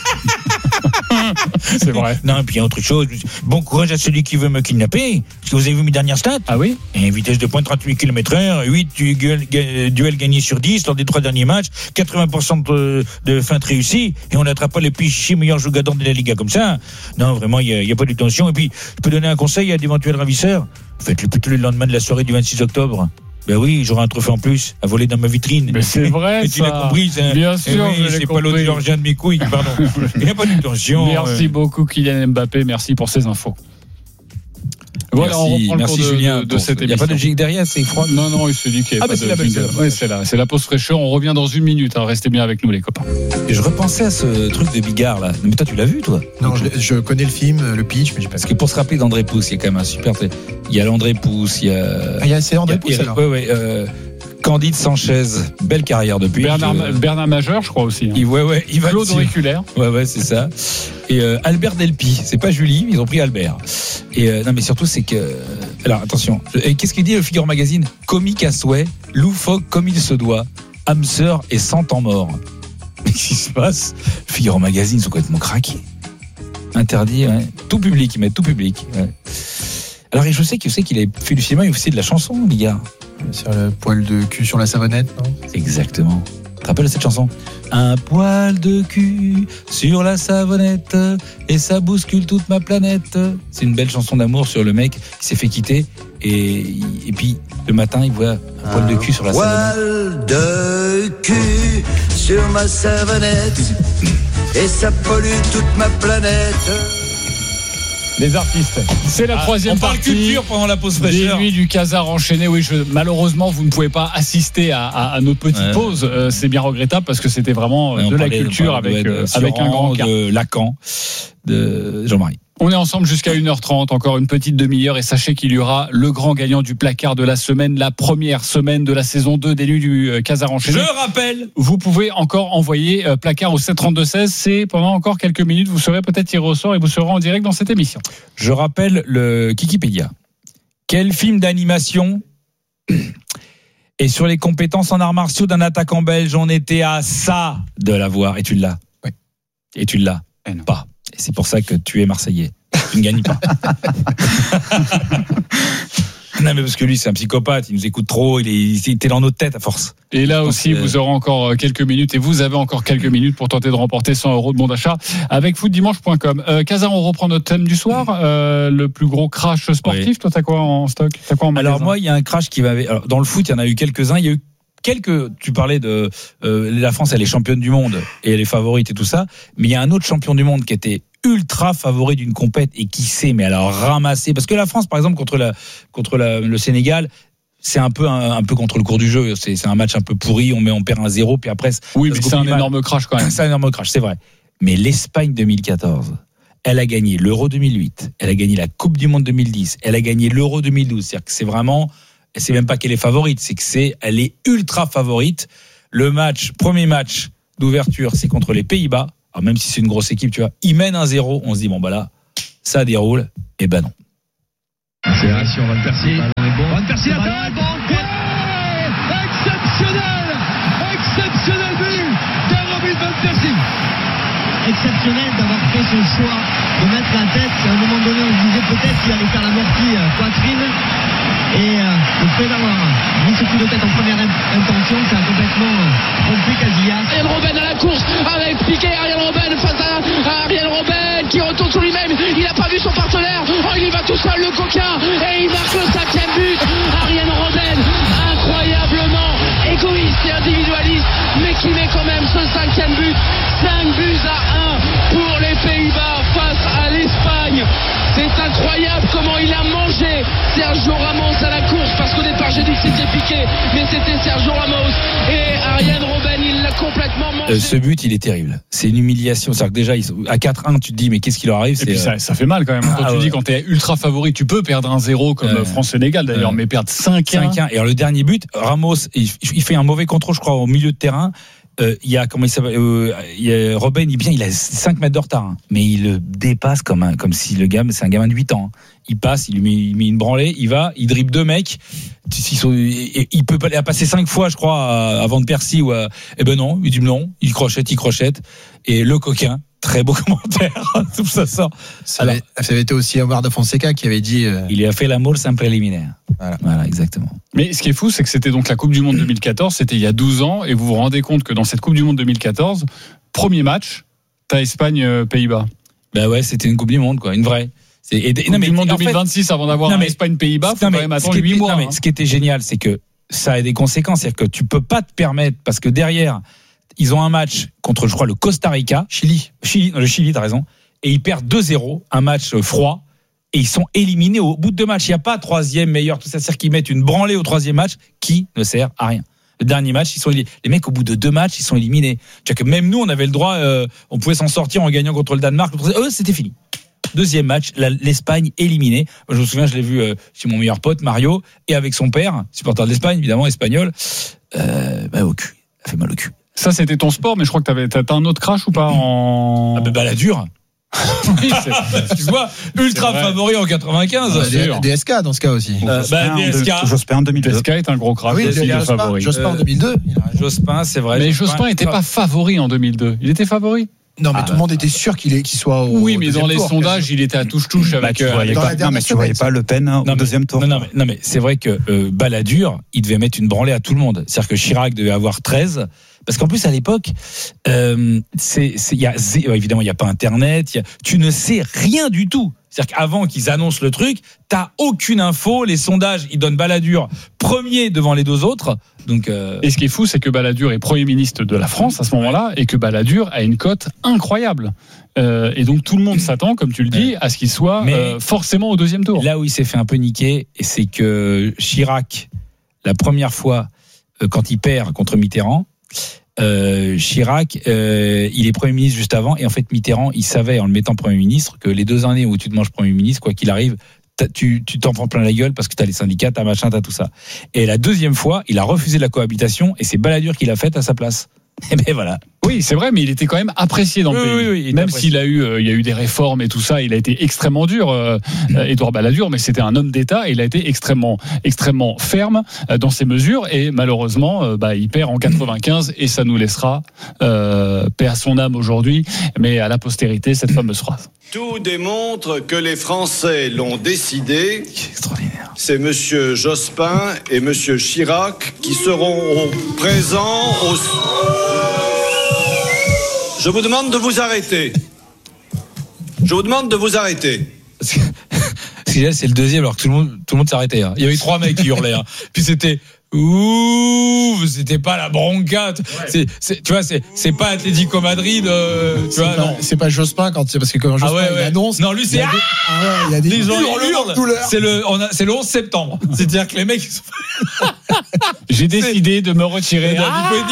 C'est vrai. Non, et puis il y a autre chose. Bon courage à celui qui veut me kidnapper. Parce que vous avez vu mes dernières stats? Ah oui? Et vitesse de pointe 38 km/h, 8 duels gagnés sur 10 lors des 3 derniers matchs, 80% de feintes réussies, et on n'attrape pas les pichiers meilleurs joueurs de la Liga comme ça. Non, vraiment, il n'y a pas de tension. Et puis, je peux donner un conseil à d'éventuels ravisseurs. Faites-le plutôt le lendemain de la soirée du 26 octobre. Ben oui, j'aurai un trophée en plus à voler dans ma vitrine. Mais c'est vrai, tu l'as compris, ça. Bien sûr, oui, c'est pas l'autre Georgien de mes couilles, pardon. Il n'y a pas de tension. Merci beaucoup, Kylian Mbappé. Merci pour ces infos. Voilà, on reprend le cours Julien, de cette émission. Il n'y a pas de gigue derrière, c'est froid. Non, il se dit qu'il n'y a pas de gigue. Oui, c'est la pause fraîcheur. On revient dans une minute. Restez bien avec nous, les copains. Et je repensais à ce truc de Bigard, là. Mais toi, tu l'as vu, toi? Non, je connais le film, le pitch, mais j'ai pas vu. Parce que pour se rappeler d'André Pousse, il y a quand même un super. Il y a l'André Pousse, il y a. C'est André Pousse, alors. Oui. Candide Sanchez, belle carrière depuis. Bernard Majeur, je crois aussi. Il va Claude Auriculaire. Ouais, c'est ça. Et Albert Delpy, c'est pas Julie, ils ont pris Albert. Et non, mais surtout, c'est que. Alors, attention. Et qu'est-ce qu'il dit le Figaro Magazine? Comique à souhait, loufoque comme il se doit, âme sœur et 100 ans mort. Mais qu'est-ce qui se passe? Le Figaro Magazine, ils sont complètement craqués. Interdit, ouais. Tout public, ils mettent tout public. Ouais. Alors, je sais qu'il a fait du cinéma et aussi de la chanson, Bigard. Sur le poil de cul sur la savonnette, non? Exactement. Tu te rappelles de cette chanson? Un poil de cul sur la savonnette et ça bouscule toute ma planète. C'est une belle chanson d'amour sur le mec qui s'est fait quitter et puis le matin il voit un poil de cul sur la savonnette. Poil de cul sur ma savonnette et ça pollue toute ma planète. Les artistes. C'est la troisième partie. On parle culture pendant la pause fraîcheur. Des nuits du Casar enchaîné. Oui, malheureusement, vous ne pouvez pas assister à notre petite pause. C'est bien regrettable parce que c'était vraiment de la culture avec un grand K. De Lacan, de Jean-Marie. On est ensemble jusqu'à 1h30, encore une petite demi-heure, et sachez qu'il y aura le grand gagnant du placard de la semaine, la première semaine de la saison 2 des Nuits du Casar enchaîné. Je rappelle, vous pouvez encore envoyer placard au 732-16, c'est pendant encore quelques minutes, vous serez peut-être tiré au sort et vous serez en direct dans cette émission. Je rappelle le Kikipédia. Quel film d'animation est sur les compétences en arts martiaux d'un attaquant belge? On était à ça de l'avoir, et tu l'as. Oui. Et tu l'as pas. Et c'est pour ça que tu es Marseillais. Tu ne gagnes pas. Non, mais parce que lui, c'est un psychopathe. Il nous écoute trop. Il était dans notre tête à force. Et là aussi, vous aurez encore quelques minutes. Et vous avez encore quelques minutes pour tenter de remporter 100 € de bon d'achat avec footdimanche.com. Casar, on reprend notre thème du soir. Le plus gros crash sportif. Oui. Toi, t'as quoi en stock? T'as quoi en magasin? Alors, moi, il y a un crash qui m'avait. Alors, dans le foot, il y en a eu quelques-uns. Il y a eu tu parlais de la France, elle est championne du monde et elle est favorite et tout ça, mais il y a un autre champion du monde qui était ultra favori d'une compète et qui s'est mais alors ramassé, parce que la France par exemple contre le Sénégal, c'est un peu contre le cours du jeu, c'est un match un peu pourri, on perd 1-0 puis après oui, mais c'est un énorme crash quand même. C'est un énorme crash, c'est vrai. Mais l'Espagne 2014, elle a gagné l'Euro 2008, elle a gagné la Coupe du Monde 2010, elle a gagné l'Euro 2012. C'est-à-dire que c'est vraiment, c'est même pas qu'elle est favorite, c'est que elle est ultra favorite. Premier match d'ouverture, c'est contre les Pays-Bas. Alors même si c'est une grosse équipe, tu vois, ils mènent 1-0, on se dit bon bah là, ça déroule, et ben non. Accélération, Van Persie. Van Persie, la tête, exceptionnel but de Robin Van Persie. Exceptionnel d'avoir fait ce choix de mettre la tête. À un moment donné, on se disait peut-être qu'il allait faire l'amorti poitrine. Et le fait d'avoir mis ce coup de tête en première intention, ça a complètement trompé Casillas. Arjen Robben à la course avec Piqué. Arjen Robben face à Arjen Robben qui retourne sur lui-même. Il n'a pas vu son partenaire. Oh, il y va tout seul, le coquin. Et il marque le 5e but. Arjen Robben, incroyablement égoïste et individualiste, mais qui met quand même ce 5e but. 5 buts à 1 pour les Pays-Bas face à l'Espagne. C'est incroyable comment il a mangé Sergio Ramos à la course, parce qu'au départ j'ai dit que c'était Piqué, mais c'était Sergio Ramos. Et Arjen Robben, il l'a complètement mangé. Ce but, il est terrible. C'est une humiliation. C'est-à-dire que déjà, à 4-1, tu te dis, mais qu'est-ce qui leur arrive? Et puis ça fait mal quand même. Quand tu dis, quand t'es ultra favori, tu peux perdre 1-0 comme France-Sénégal d'ailleurs, mais perdre 5-1. Et alors le dernier but, Ramos, il fait un mauvais contrôle, je crois, au milieu de terrain. Il y a Robben, il a 5 mètres de retard, hein, mais il le dépasse comme si le gamin, c'est un gamin de 8 ans. Il passe, il lui met une branlée, il dribble 2 mecs. Il peut pas passer 5 fois, je crois, à Van Persie eh ben non, il dit non, il crochette. Et le coquin, très beau commentaire, tout ça sort. Ça avait été aussi Omar da Fonseca qui avait dit. Il lui a fait l'amour sans préliminaire. Voilà, exactement. Mais ce qui est fou, c'est que c'était donc la Coupe du Monde 2014, c'était il y a 12 ans, et vous vous rendez compte que dans cette Coupe du Monde 2014, premier match, t'as Espagne-Pays-Bas. Bah ouais, c'était une Coupe du Monde, quoi, une vraie. Coupe du Monde 2026, avant d'avoir Espagne-Pays-Bas, faut quand même attendre 8 mois. Ce qui était génial, c'est que ça a des conséquences, c'est-à-dire que tu peux pas te permettre, parce que derrière, ils ont un match contre, je crois, le Costa Rica, le Chili, t'as raison, et ils perdent 2-0, un match froid, et ils sont éliminés au bout de 2 matchs. Il n'y a pas 3e meilleur, tout ça, c'est-à-dire qu'ils mettent une branlée au 3e match qui ne sert à rien. Le dernier match, les mecs, au bout de 2 matchs, ils sont éliminés. C'est-à-dire que même nous, on avait le droit, on pouvait s'en sortir en gagnant contre le Danemark. C'était fini. 2e match, l'Espagne éliminée. Je me souviens, je l'ai vu chez mon meilleur pote Mario, et avec son père, supporter de l'Espagne, évidemment, espagnol, au cul. Ça fait mal au cul. Ça, c'était ton sport, mais je crois que t'as un autre crash ou pas en. Balladur. Oui, excuse-moi, ultra favori en 95. DSK dans ce cas aussi. Jospin en 2002. DSK est un gros crash. Oui, Jospin en 2002. Jospin, c'est vrai. Mais Jospin n'était pas favori en 2002. Il était favori. Non, mais tout le monde était sûr qu'il soit au. Oui, mais dans les sondages, il était à touche-touche avec. Tu voyais pas Le Pen au deuxième tour. Non, mais c'est vrai que Balladur, il devait mettre une branlée à tout le monde. C'est-à-dire que Chirac devait avoir 13. Parce qu'en plus, à l'époque, évidemment, il n'y a pas Internet, tu ne sais rien du tout. C'est-à-dire qu'avant qu'ils annoncent le truc, t'as aucune info. Les sondages, ils donnent Balladur premier devant les 2 autres. Donc, Et ce qui est fou, c'est que Balladur est Premier ministre de la France à ce moment-là, et que Balladur a une cote incroyable. Et donc tout le monde s'attend, comme tu le dis, à ce qu'il soit forcément au 2e tour. Là où il s'est fait un peu niquer, c'est que Chirac, la première fois, quand il perd contre Mitterrand, Chirac, il est Premier ministre juste avant, et en fait Mitterrand, il savait en le mettant Premier ministre que les 2 années où tu te manges Premier ministre, quoi qu'il arrive, tu t'en prends plein la gueule parce que t'as les syndicats, t'as machin, t'as tout ça. Et la 2e fois, il a refusé la cohabitation, et c'est Balladur qui l'a faite à sa place. Et ben voilà. Oui, c'est vrai, mais il était quand même apprécié dans le pays. Oui, même s'il il y a eu des réformes et tout ça, il a été extrêmement dur, Édouard Balladur, mais c'était un homme d'État et il a été extrêmement ferme dans ses mesures, et malheureusement, il perd en 95, et ça nous laissera paix à son âme aujourd'hui, mais à la postérité, cette fameuse phrase. Tout démontre que les Français l'ont décidé. C'est monsieur Jospin et monsieur Chirac qui seront présents au... Je vous demande de vous arrêter. Je vous demande de vous arrêter. C'est le 2e, alors que tout le monde s'arrêtait. Hein. Il y avait 3 mecs qui hurlaient. Hein. Puis c'était... Ouh, c'était pas la bronca. Tu vois, c'est pas Atlético Madrid. Tu vois, non. C'est pas Jospin parce que quand Jospin il annonce. Non, lui c'est. Il y a des les gens hurlent. C'est le 11 septembre. C'est-à-dire que les mecs. J'ai décidé de me retirer.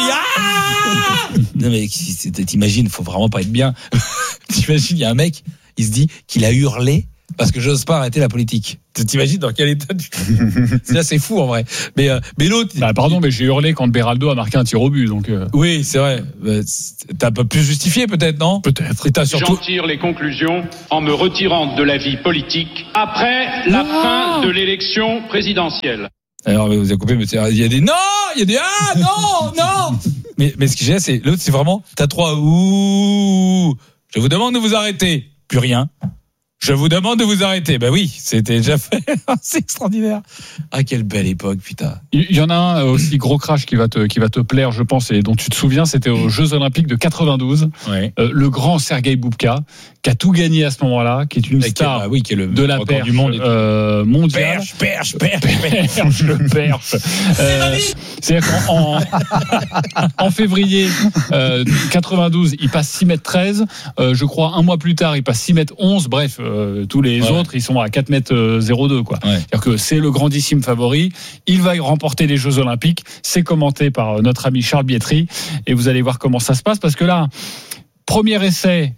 Non mais t'imagines, faut vraiment pas être bien. T'imagines, il y a un mec. il se dit qu'il a hurlé parce que j'ose pas arrêter la politique. T'imagines dans quel état c'est fou en vrai. Mais l'autre. Pardon, mais j'ai hurlé quand Beraldo a marqué un tir au but. Donc oui, c'est vrai. T'as un peu plus justifié peut-être, non ? Peut-être. J'en tire les conclusions en me retirant de la vie politique après la fin de l'élection présidentielle. Alors vous avez coupé, mais il y a des non, il y a des non. Mais ce qui gêne, c'est l'autre, c'est vraiment t'as 3 ouh. Je vous demande de vous arrêter. Plus rien. Je vous demande de vous arrêter. Ben oui, c'était déjà fait. C'est extraordinaire. Ah, quelle belle époque, putain. Il y en a un aussi gros crash qui va te plaire, je pense, et dont tu te souviens, c'était aux Jeux Olympiques de 92. Ouais. Le grand Sergueï Boubka, qui a tout gagné à ce moment-là, qui est une star qui est le de la perche du monde mondiale. Perche. Le perche. C'est-à-dire qu'en février 92, il passe 6m13. Je crois un mois plus tard, il passe 6m11. Bref, tous les autres, ils sont à 4m02, quoi. Ouais. C'est-à-dire que c'est le grandissime favori. Il va remporter les Jeux Olympiques. C'est commenté par notre ami Charles Bietri. Et vous allez voir comment ça se passe, parce que là, premier essai,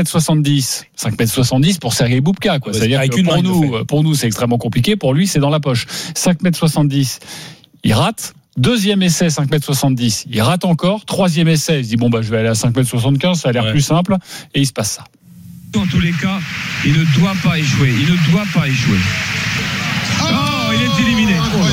5m70 pour Sergueï Boubka, quoi. C'est-à-dire que pour nous, c'est extrêmement compliqué. Pour lui, c'est dans la poche. 5m70, il rate. Deuxième essai, 5m70, il rate encore. Troisième essai, il se dit, je vais aller à 5m75, ça a l'air plus simple. Et il se passe ça. Dans tous les cas, il ne doit pas échouer. Oh, il est éliminé.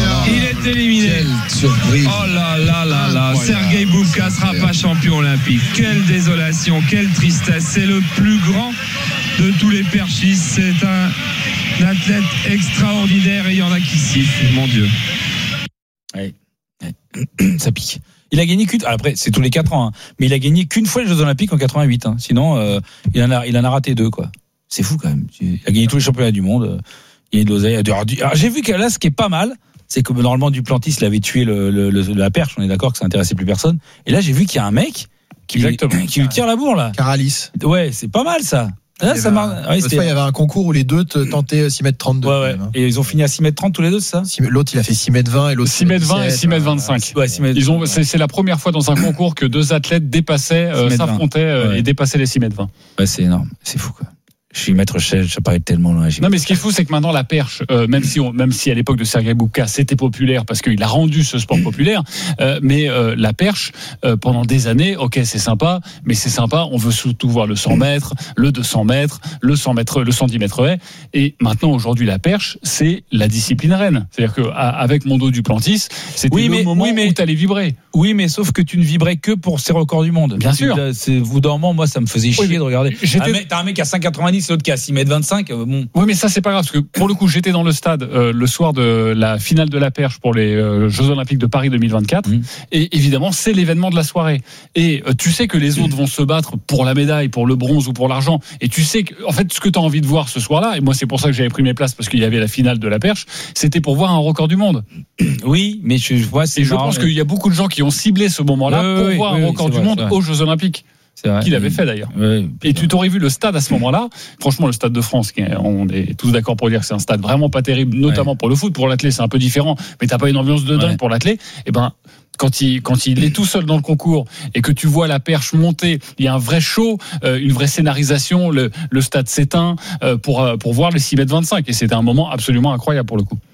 Quelle surprise. Oh là. Sergueï Boubka sera pas champion olympique. Quelle désolation, quelle tristesse. C'est le plus grand de tous les perchistes. C'est un athlète extraordinaire et il y en a qui sifflent, mon Dieu. Ouais. Ça pique. Il a gagné après c'est tous les 4 ans, hein, mais il a gagné qu'une fois les Jeux Olympiques en 88. Hein. Sinon, il en a raté 2, quoi. C'est fou quand même. Il a gagné tous les championnats du monde. Il y a de l'oseille. Alors, j'ai vu que là, ce qui est pas mal, c'est que normalement Duplantis l'avait tué la perche. On est d'accord que ça intéressait plus personne. Et là, j'ai vu qu'il y a un mec qui lui tire la bourre là. Caralis. Ouais, c'est pas mal ça. Là, ça il y avait un concours où les deux tentaient 6m32. Ouais. Et ils ont fini à 6m30 tous les deux, c'est ça ? L'autre, il a fait 6m20 et l'autre 6m20 et 6m25. C'est la première fois dans un concours que deux athlètes s'affrontaient et dépassaient les 6m20. Ouais, c'est énorme. C'est fou, quoi. Je suis maître chef, ça paraît tellement loin. Non, mais ce qui est fou, c'est que maintenant la perche, même si à l'époque de Sergueï Boubka c'était populaire parce qu'il a rendu ce sport populaire, mais la perche pendant des années, ok, c'est sympa, mais c'est sympa. On veut surtout voir le 100 mètres, le 200 mètres, le 100 mètres, le 110 mètres haies. Et maintenant, aujourd'hui, la perche, c'est la discipline reine. C'est-à-dire que avec Mondo Duplantis, c'était le moment où t'allais vibrer. Oui, mais sauf que tu ne vibrais que pour ces records du monde. Bien sûr. Vous dormant, moi, ça me faisait chier de regarder. T'as un mec à 5,90, l'autre qui est à 6m25. Bon. Oui, mais ça, c'est pas grave, parce que pour le coup, j'étais dans le stade le soir de la finale de la perche pour les Jeux Olympiques de Paris 2024. Et évidemment, c'est l'événement de la soirée. Et tu sais que les autres vont se battre pour la médaille, pour le bronze ou pour l'argent. Et tu sais que, en fait, ce que tu as envie de voir ce soir-là, et moi, c'est pour ça que j'avais pris mes places, parce qu'il y avait la finale de la perche, c'était pour voir un record du monde. Oui, mais je pense qu'il y a beaucoup de gens qui ont ciblé ce moment-là pour voir un record du monde aux Jeux Olympiques. Qu'il avait fait d'ailleurs. Et tu t'aurais vu le stade à ce moment-là. Franchement, le stade de France, on est tous d'accord pour dire que c'est un stade vraiment pas terrible, notamment pour le foot. Pour l'athlé, c'est un peu différent, mais t'as pas une ambiance de dingue pour l'athlé. Et quand il est tout seul dans le concours et que tu vois la perche monter, il y a un vrai show, une vraie scénarisation. Le stade s'éteint pour voir les 6m25. Et c'était un moment absolument incroyable pour le coup.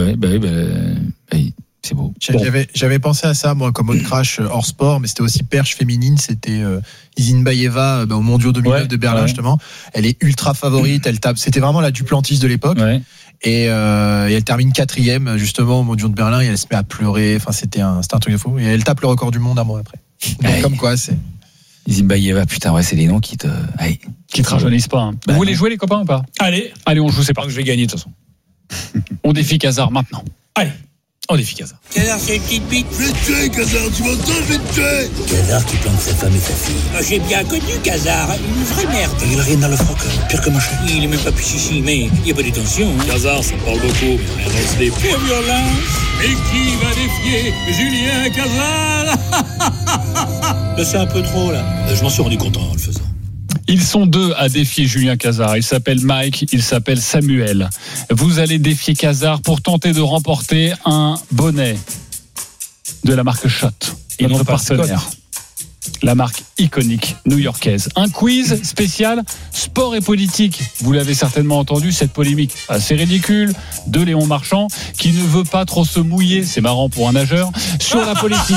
C'est beau. J'avais pensé à ça, moi, comme autre crash hors sport, mais c'était aussi perche féminine. C'était Isinbayeva au Mondiaux 2009 de Berlin, justement. Elle est ultra favorite. Elle tape. C'était vraiment la Duplantis de l'époque. Et elle termine 4e, justement, au Mondiaux de Berlin. Et elle se met à pleurer. Enfin, c'était un truc de fou. Et elle tape le record du monde un mois après. Donc, comme quoi, c'est. Isinbayeva, putain, c'est des noms qui te rajeunissent pas. Hein. Vous voulez jouer, les copains, ou pas ? Allez, on joue, c'est parti. Je vais gagner, de toute façon. On défie Cazard maintenant. Allez. On défie Cazard. Cazard, c'est qui pique. Je vais te tuer, Cazard, tu m'entends, je vais te tuer. Cazard qui plante sa femme et sa fille. J'ai bien connu Cazard, une vraie merde. Il a rien dans le froc, pire que machin. Il est même pas pichichi, mais il n'y a pas de tension. Cazard, ça parle beaucoup, mais rien dans le slip. Pour violence. Et qui va défier Julien Cazard? C'est un peu trop, là. Je m'en suis rendu compte en le faisant. Ils sont deux à défier Julien Cazard. Il s'appelle Mike, il s'appelle Samuel. Vous allez défier Cazard pour tenter de remporter un bonnet de la marque Schott, notre partenaire. La marque iconique new-yorkaise. Un quiz spécial sport et politique. Vous l'avez certainement entendu, cette polémique assez ridicule de Léon Marchand qui ne veut pas trop se mouiller, c'est marrant pour un nageur, sur la politique.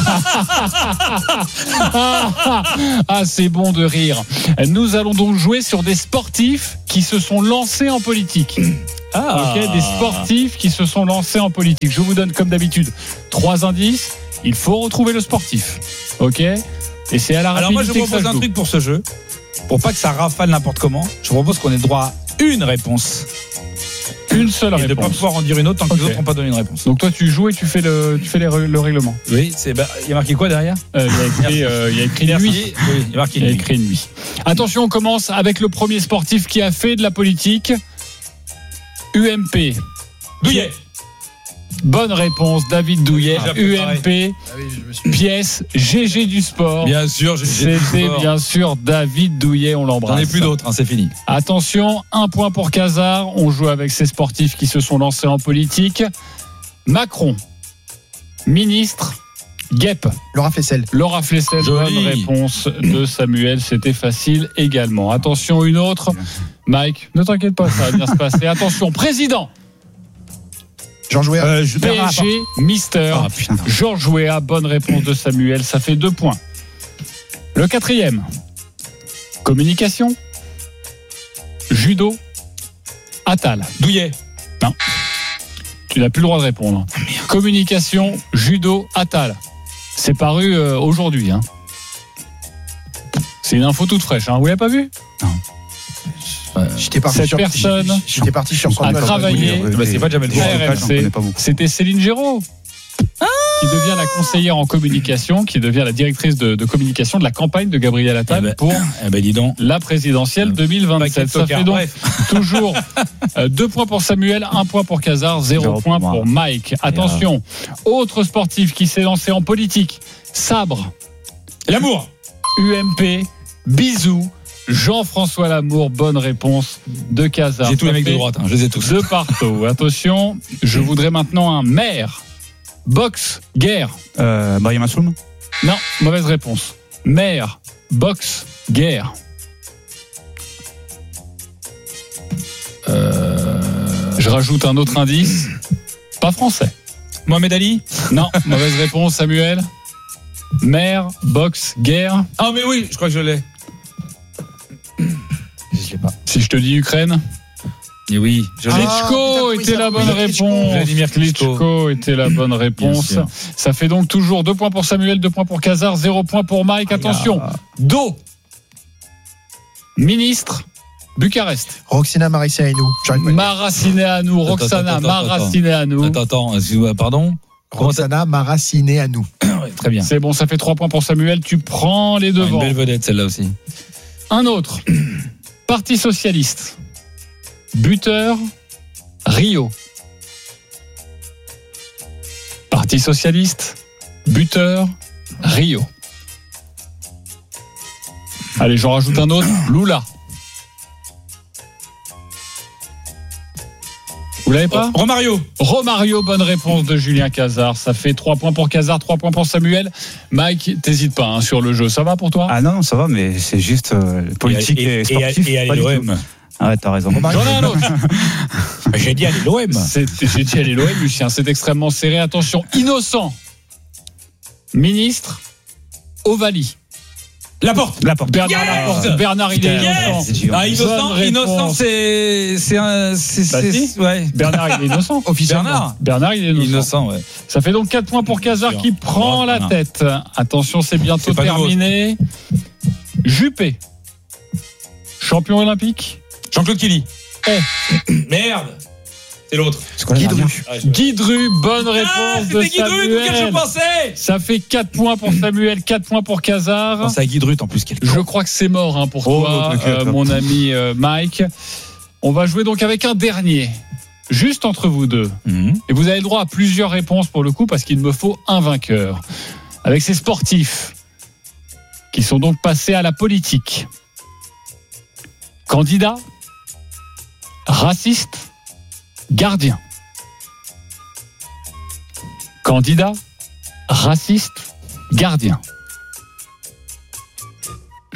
Ah, c'est bon de rire. Nous allons donc jouer sur des sportifs qui se sont lancés en politique. Ok, des sportifs qui se sont lancés en politique. Je vous donne comme d'habitude 3 indices. Il faut retrouver le sportif. Ok ? Et c'est à la rapidité. Alors moi je propose un truc pour ce jeu, pour pas que ça rafale n'importe comment. Je propose qu'on ait le droit à une réponse, une seule réponse, et de pas pouvoir en dire une autre tant que les autres n'ont pas donné une réponse. Donc toi tu joues et tu fais le règlement. Oui, il y a marqué quoi derrière? Il y a écrit nuit. Oui, il y a écrit nuit. Attention, on commence avec le premier sportif qui a fait de la politique. UMP. Douillet. Bonne réponse, David Douillet. UMP, pièce GG du sport. Bien sûr, c'était bien sûr David Douillet, on l'embrasse. J'en ai plus d'autres, c'est fini. Attention, 1 point pour Cazard. On joue avec ces sportifs qui se sont lancés en politique. Macron, ministre, Guêpe. Laura Flessel. Bonne réponse de Samuel, c'était facile également. Attention, une autre. Mike, ne t'inquiète pas, ça va bien se passer. Attention, président. Georges Weah. PSG, Mister. Georges Weah, bonne réponse de Samuel, ça fait 2 points. Le 4e, communication, judo, Attal. Douillet. Non. Tu n'as plus le droit de répondre. Communication, judo, Attal. C'est paru aujourd'hui. Hein. C'est une info toute fraîche. Hein. Vous l'avez pas vu? Non. J'étais parti sur a travaillé RMC. C'était Céline Géraud qui devient la conseillère en communication, qui devient la directrice de communication de la campagne de Gabriel Attal pour la présidentielle 2027. Ça fait donc toujours 2 points pour Samuel, 1 point pour Cazard, 0 point pour Mike. Attention, autre sportif qui s'est lancé en politique, sabre, Lamour, UMP, bisous, Jean-François Lamour, bonne réponse de Cazard. J'ai tous les mecs de droite, je les ai tous. De partout. Attention, je voudrais maintenant un maire. Boxe, guerre. Brahim Assoum. Non, mauvaise réponse. Maire, boxe, guerre. Je rajoute un autre indice. Pas français. Mohamed Ali. Non, mauvaise réponse, Samuel. Maire, boxe, guerre. Ah mais oui, je crois que je l'ai. Je l'ai pas. Si je te dis Ukraine. Et oui, Klitschko était la bonne réponse. Vladimir Klitschko était la bonne réponse. Ça fait donc toujours 2 points pour Samuel, 2 points pour Cazard, 0 points pour Mike. Attention, Do, ministre, Bucarest. Roxana Maracineanu. Maracineanu, Roxana Maracineanu. Attends, pardon. Roxana Maracineanu. Très bien. C'est bon, ça fait 3 points pour Samuel. Tu prends les devants. Une belle vedette celle-là aussi. Un autre. Parti socialiste. Buteur, Rio. Parti socialiste, buteur, Rio. Allez, j'en rajoute un autre. Lula. Vous l'avez pas? Romario, bonne réponse de Julien Cazard. Ça fait 3 points pour Cazard, 3 points pour Samuel. Mike, t'hésites pas sur le jeu. Ça va pour toi? Ah non, ça va, mais c'est juste politique et sportif. Et aller l'OM. Ah ouais, t'as raison. J'en ai un autre. J'ai dit aller l'OM. J'ai dit aller l'OM, Lucien. C'est extrêmement serré. Attention, innocent. Ministre, Ovalie. Laporte. Bernard Laporte. Bernard, il est innocent. Innocent, c'est ouais. Bernard, il est innocent. Officiellement. Bernard, il est innocent, ouais. Ça fait donc 4 points pour Cazard qui prend la tête. Attention, c'est bientôt terminé. Juppé. Champion olympique. Jean-Claude Killy. Merde. C'est l'autre. Guy Dru, bonne réponse de Samuel. Je pensais. Ça fait 4 points pour Samuel, 4 points pour Cazard. C'est à Guy Dru en plus. Je crois que c'est mort pour toi, mon ami Mike. On va jouer donc avec un dernier, juste entre vous deux. Et vous avez le droit à plusieurs réponses pour le coup, parce qu'il me faut un vainqueur. Avec ces sportifs qui sont donc passés à la politique. Candidat, raciste, gardien. Candidat, raciste, gardien.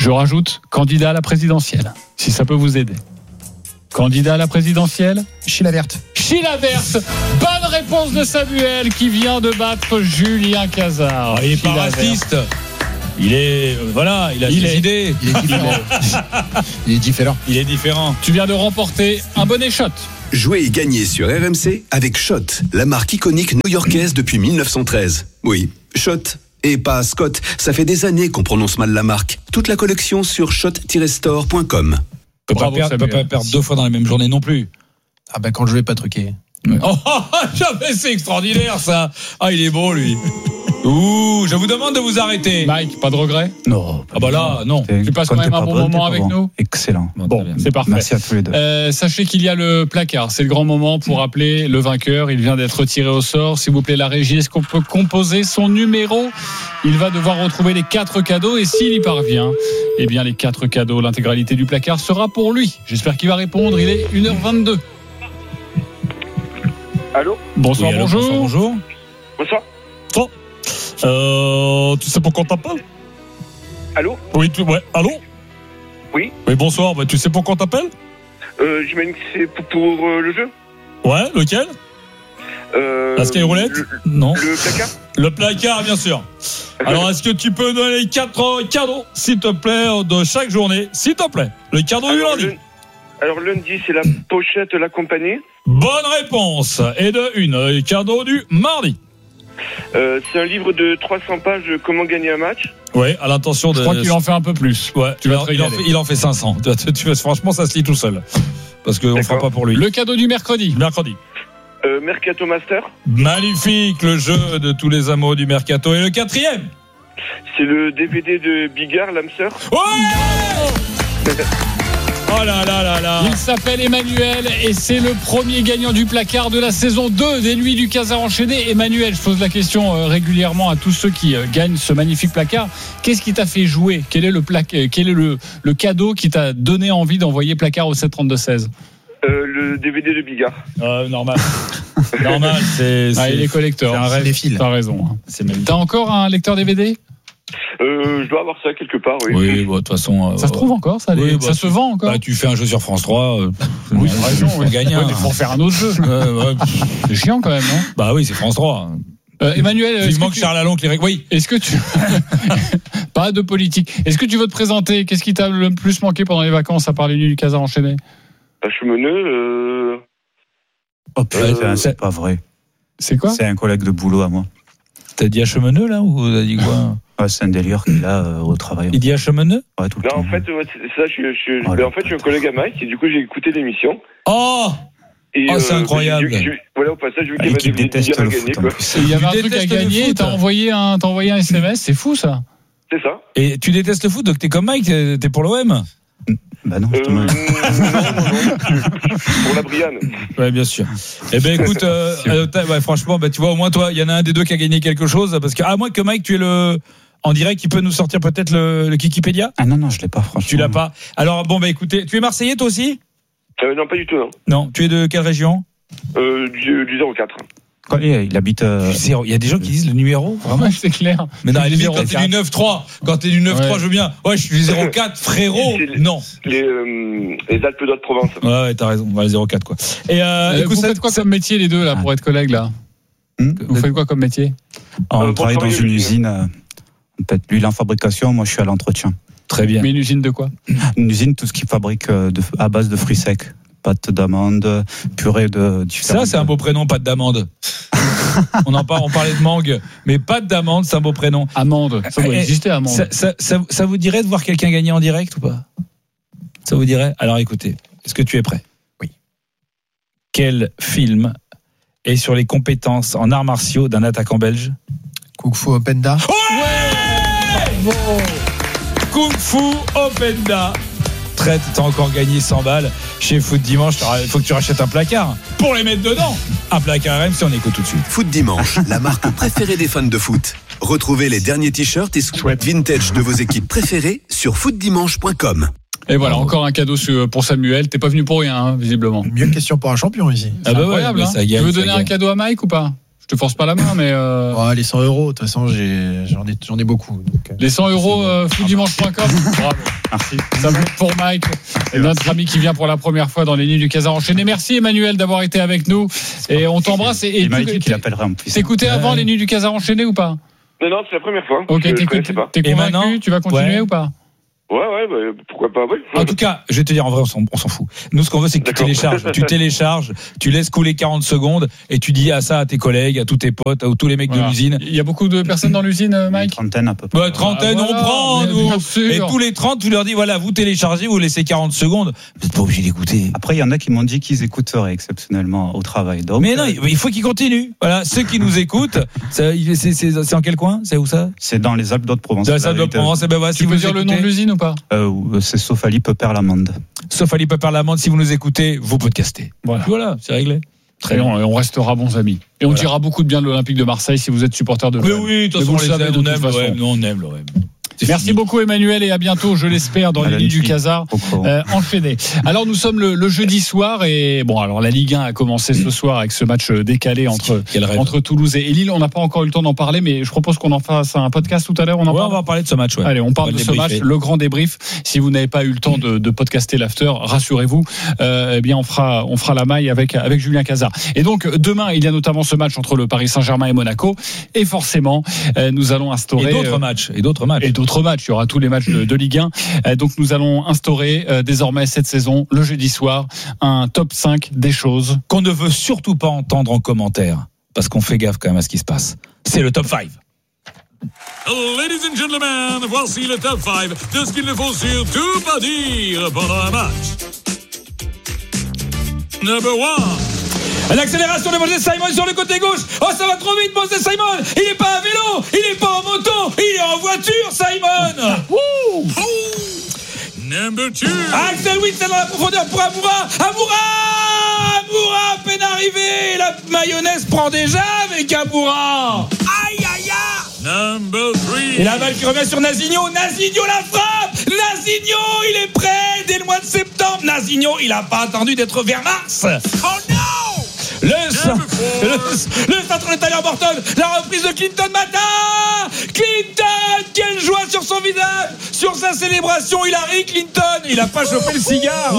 Je rajoute candidat à la présidentielle, si ça peut vous aider. Candidat à la présidentielle, Chilavert. Chilavert. Bonne réponse de Samuel qui vient de battre Julien Cazard. Il est pas raciste. Il est il a des idées. Il est différent. Il est différent. Il est différent. Tu viens de remporter un bonnet shot. Jouez et gagnez sur RMC avec Shot, la marque iconique new-yorkaise depuis 1913. Oui, Shot. Et pas Scott, ça fait des années qu'on prononce mal la marque. Toute la collection sur shot-store.com. Peut pas perdre 2 fois dans la même journée non plus. Ah ben quand je vais pas truquer. Oh, jamais, c'est extraordinaire ça. Ah, il est beau lui. Ouh, je vous demande de vous arrêter. Mike, pas de regret? Non. Ah bah là, non. Tu passes quand même un bon moment avec nous? Excellent. Bon, c'est parfait. Merci à tous les deux. Sachez qu'il y a le placard. C'est le grand moment pour appeler le vainqueur. Il vient d'être tiré au sort. S'il vous plaît, la régie, est-ce qu'on peut composer son numéro? Il va devoir retrouver les 4 cadeaux et s'il y parvient, eh bien les 4 cadeaux, l'intégralité du placard sera pour lui. J'espère qu'il va répondre. Il est 1h22. Allô? Bonsoir, oui, allô, bonjour. Bonjour. Bonsoir. Tu sais pourquoi on t'appelle? Allô? Oui, allô? Oui. Oui, bonsoir. Tu sais pourquoi on t'appelle? J'imagine que c'est pour le jeu. Ouais, lequel? La Skyroulette? Non. Le placard? Le placard, bien sûr. Alors, est-ce que tu peux donner les 4 cadeaux, s'il te plaît, de chaque journée? S'il te plaît. Le cadeau du lundi. Alors, lundi, c'est la pochette La Compagnie. Bonne réponse. Et de le cadeau du mardi. C'est un livre de 300 pages, Comment gagner un match. Oui, à l'intention de... Je crois qu'il en fait un peu plus. Ouais, il en fait 500. Franchement, ça se lit tout seul. Parce qu'on ne fera pas pour lui. Le cadeau du mercredi. Mercato Master. Magnifique, le jeu de tous les amoureux du Mercato. Et le 4e? C'est le DVD de Bigard, l'âme sœur. Ouais. Oh là là là là. Il s'appelle Emmanuel et c'est le premier gagnant du placard de la saison 2 des Nuits du Casar enchaîné. Emmanuel, je pose la question régulièrement à tous ceux qui gagnent ce magnifique placard. Qu'est-ce qui t'a fait jouer? Quel est le cadeau qui t'a donné envie d'envoyer placard au 732-16? Le DVD de Bigard. Normal. Normal, c'est il est collecteur. C'est un rêve des fils. T'as raison. T'as encore un lecteur DVD? Je dois avoir ça quelque part, oui. Oui, de toute façon. Ça se trouve encore, ça, ça se vend encore. Tu fais un jeu sur France 3. Oui, t'as raison. On gagne. Il faut faire un autre jeu. C'est chiant quand même, non? Bah oui, c'est France 3. Emmanuel, il manque Charles Alonc. Oui. Est-ce que tu pas de politique? Est-ce que tu veux te présenter? Qu'est-ce qui t'a le plus manqué pendant les vacances à part les Nuits du Casar enchaîné? Chemeneux. Oh putain, c'est pas vrai. C'est quoi? C'est un collègue de boulot à moi. T'as dit à Chemeneux là ou t'as dit quoi? C'est un délire qu'il a au travail. Il dit à Chemeneux? Ouais, tout le temps. En fait, c'est ça. Je suis un collègue à Mike et du coup j'ai écouté l'émission. C'est incroyable. Voilà, au passage, vu qu'il y avait des déteste le foot. Il y avait un truc à gagner et t'as envoyé un SMS. C'est fou ça. C'est ça. Et tu détestes le foot, donc t'es comme Mike, t'es pour l'OM? Bah non, non, pour la Brianne. Ouais, bien sûr. Eh ben écoute, franchement, tu vois, au moins toi, il y en a un des deux qui a gagné quelque chose, parce que à moins que Mike, tu es en direct, il peut nous sortir peut-être le Kikipédia. Ah non, je l'ai pas, franchement. Tu l'as pas. Alors écoutez, tu es Marseillais toi aussi? Non, pas du tout, non. Non, tu es de quelle région? Du 04. Il habite. Il y a des gens qui disent le numéro. Vraiment, c'est clair. Mais non, quand t'es du 9-3, je veux bien. Ouais, je suis 04, frérot. Non. Les Alpes d'Haute-Provence. Ouais, t'as raison. On va le 04, quoi. Et écoute, vous faites quoi comme métier les deux là pour être collègues là? Vous faites quoi comme métier? On travaille dans une usine. Peut-être lui il est en fabrication, moi je suis à l'entretien. Très bien. Mais une usine de quoi? Une usine, tout ce qui fabrique à base de fruits secs. Pâte d'amande, purée de différents. Ça, c'est un beau prénom, pâte d'amande. On parlait de mangue, mais pâte d'amande, c'est un beau prénom. Amande, ça doit exister, amande. Ça vous dirait de voir quelqu'un gagner en direct ou pas? Ça vous dirait? Alors écoutez, est-ce que tu es prêt? Oui. Quel film est sur les compétences en arts martiaux d'un attaquant belge? Kung Fu Openda. Ouais! Bravo! Kung Fu Openda. T'as encore gagné 100 balles chez Foot Dimanche. Il faut que tu rachètes un placard pour les mettre dedans. Un placard RMC, on écoute tout de suite. Foot Dimanche, la marque préférée des fans de foot. Retrouvez les derniers t-shirts et sweats vintage de vos équipes préférées sur footdimanche.com. Et voilà, encore un cadeau pour Samuel. T'es pas venu pour rien, visiblement. Mieux question pour un champion ici. C'est incroyable. Tu veux donner un cadeau à Mike ou pas? Je te force pas la main, mais. Les 100 €, de toute façon, j'en ai beaucoup. Donc, les 100 €, footdimanche.com. Bravo. Merci. Ça va être pour Mike, notre ami qui vient pour la première fois dans les nuits du Casar enchaîné. Merci Emmanuel d'avoir été avec nous. Et on t'embrasse. Il m'a dit qu'il appellerait en plus. T'écoutais avant les nuits du Casar enchaîné ou pas? Non, c'est la première fois. Ok, t'es convaincu? Tu vas continuer ou pas? Ouais, pourquoi pas, ouais. En tout cas, je vais te dire, en vrai, on s'en fout. Nous, ce qu'on veut, c'est que tu télécharges, tu laisses couler 40 secondes et tu dis ça à tes collègues, à tous tes potes, à tous les mecs de l'usine. Il y a beaucoup de personnes dans l'usine, Mike? Une trentaine à peu près. Trentaine, on prend, nous. Et tous les 30, tu leur dis, voilà, vous téléchargez, vous laissez 40 secondes. Vous n'êtes pas obligé d'écouter. Après, il y en a qui m'ont dit qu'ils écouteraient exceptionnellement au travail. Donc, mais non, il faut qu'ils continuent. Voilà, ceux qui nous écoutent, c'est en quel coin? C'est où ça? C'est dans les Alpes d'Haute-Provence. Dans les Alpes d'Haute-Provence, et ben voilà, tu peux dire le nom de l'usine ou pas? C'est Sophali Pepper-Lamande. Sophali Pepper-Lamande, si vous nous écoutez, vous podcastez. Voilà, c'est réglé. Très bien, et on restera bons amis. Et on dira beaucoup de bien de l'Olympique de Marseille si vous êtes supporter de l'OM. Oui, de toute façon, on aime l'OM. Merci beaucoup Emmanuel et à bientôt, je l'espère, dans les nuits du Casar enchaîné. Alors nous sommes le jeudi soir et bon, alors la Ligue 1 a commencé ce soir avec ce match décalé entre Toulouse et Lille. On n'a pas encore eu le temps d'en parler, mais je propose qu'on en fasse un podcast tout à l'heure. On va en parler de ce match. Ouais. Allez, on parle de ce match, le grand débrief. Si vous n'avez pas eu le temps de podcaster l'after, rassurez-vous, eh bien on fera la maille avec Julien Cazard. Et donc demain, il y a notamment ce match entre le Paris Saint-Germain et Monaco, et forcément nous allons instaurer d'autres matchs. Il y aura tous les matchs de Ligue 1. Donc nous allons instaurer désormais cette saison, le jeudi soir, un top 5 des choses qu'on ne veut surtout pas entendre en commentaire, parce qu'on fait gaffe quand même à ce qui se passe. C'est le top 5. Ladies and gentlemen, voici le top 5 de ce qu'il ne faut surtout pas dire pendant un match. Number 1. L'accélération de Moses Simon sur le côté gauche. Oh, ça va trop vite, Moses Simon. Il n'est pas à vélo, il n'est pas en moto, il est en voiture, Simon. Number 2. Axel Witsel dans la profondeur pour Amoura. Amoura, peine arrivé. La mayonnaise prend déjà avec Amoura. Aïe, aïe, aïe. Number 3. Et la balle qui revient sur Nazinho. Nazinho la frappe. Nazinho, il est prêt dès le mois de septembre. Nazinho, il n'a pas attendu d'être vers mars. Oh non. Le centre de Tyler Morton, la reprise de Clinton Mata. Clinton, quelle joie sur son visage, sur sa célébration. Il a ri, Clinton. Il a pas chopé le cigare.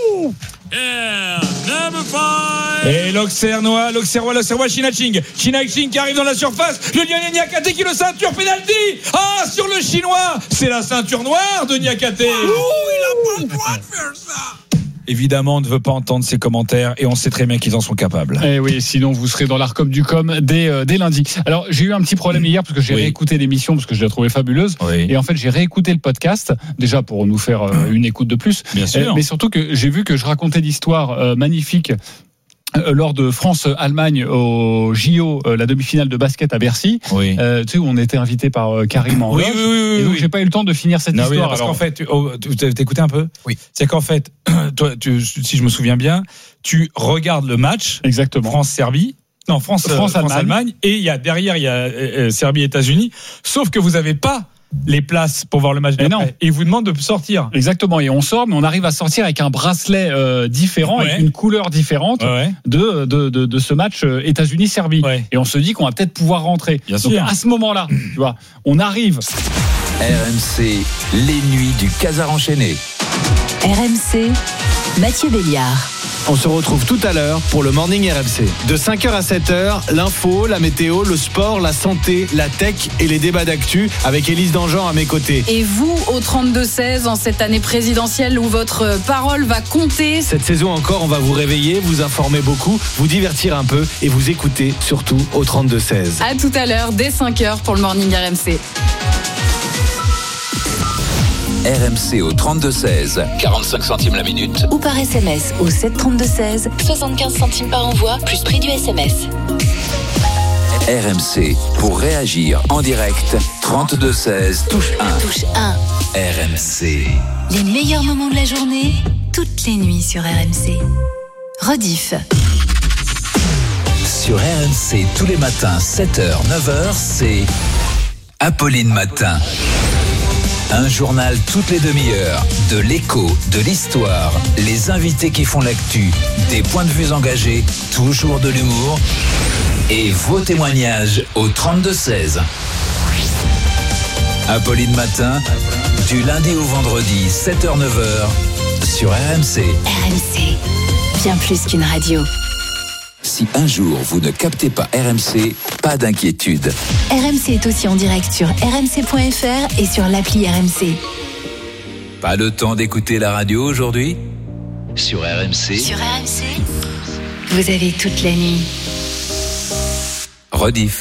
Yeah, number 5. Et l'Auxerrois, Chinaching qui arrive dans la surface. Le Lionel Niakate qui le ceinture, penalty. Ah, sur le Chinois, c'est la ceinture noire de Niakate. Il a pas le droit de faire ça. Évidemment, on ne veut pas entendre ces commentaires et on sait très bien qu'ils en sont capables. Eh oui, sinon vous serez dans l'Arcom du Com dès lundi. Alors, j'ai eu un petit problème hier parce que j'ai réécouté l'émission parce que je l'ai trouvée fabuleuse. Oui. Et en fait, j'ai réécouté le podcast, déjà pour nous faire une écoute de plus. Bien sûr. Mais surtout que j'ai vu que je racontais l'histoire magnifique lors de France-Allemagne au JO, la demi-finale de basket à Bercy, oui. Tu sais, où on était invité par Karim en oui, et donc j'ai pas eu le temps de finir cette histoire. Parce qu'en fait, tu écouté un peu. Oui. C'est qu'en fait, toi, si je me souviens bien, tu regardes le match. Exactement. France-Serbie. Non, France-Allemagne. Et derrière, il y a Serbie-États-Unis. Sauf que vous n'avez pas les places pour voir le match d'après. Et ils vous demandent de sortir. Exactement. Et on sort, mais on arrive à sortir avec un bracelet différent, avec une couleur différente de ce match États-Unis-Serbie. Ouais. Et on se dit qu'on va peut-être pouvoir rentrer. Bien Donc sûr. à ce moment-là, tu vois, on arrive. RMC, les nuits du Casar enchaîné. RMC, Mathieu Béliard. On se retrouve tout à l'heure pour le Morning RMC. De 5h à 7h, l'info, la météo, le sport, la santé, la tech et les débats d'actu avec Élise Dangean à mes côtés. Et vous, au 32-16, en cette année présidentielle où votre parole va compter. Cette saison encore, on va vous réveiller, vous informer beaucoup, vous divertir un peu et vous écouter surtout au 32-16. À tout à l'heure, dès 5h pour le Morning RMC. RMC au 32-16, 45 centimes la minute. Ou par SMS au 732-16, 75 centimes par envoi, plus prix du SMS. RMC, pour réagir en direct, 32-16, touche 1. Touche 1. RMC. Les meilleurs moments de la journée, toutes les nuits sur RMC. Rediff. Sur RMC, tous les matins, 7h, 9h, c'est Apolline Matin. Un journal toutes les demi-heures, de l'écho, de l'histoire, les invités qui font l'actu, des points de vue engagés, toujours de l'humour. et vos témoignages au 32-16. Apolline Matin, du lundi au vendredi, 7h-9h, sur RMC. RMC, bien plus qu'une radio. Si un jour vous ne captez pas RMC, pas d'inquiétude. RMC est aussi en direct sur rmc.fr et sur l'appli RMC. Pas le temps d'écouter la radio aujourd'hui ? Sur RMC. Sur RMC, vous avez toute la nuit. Rediff.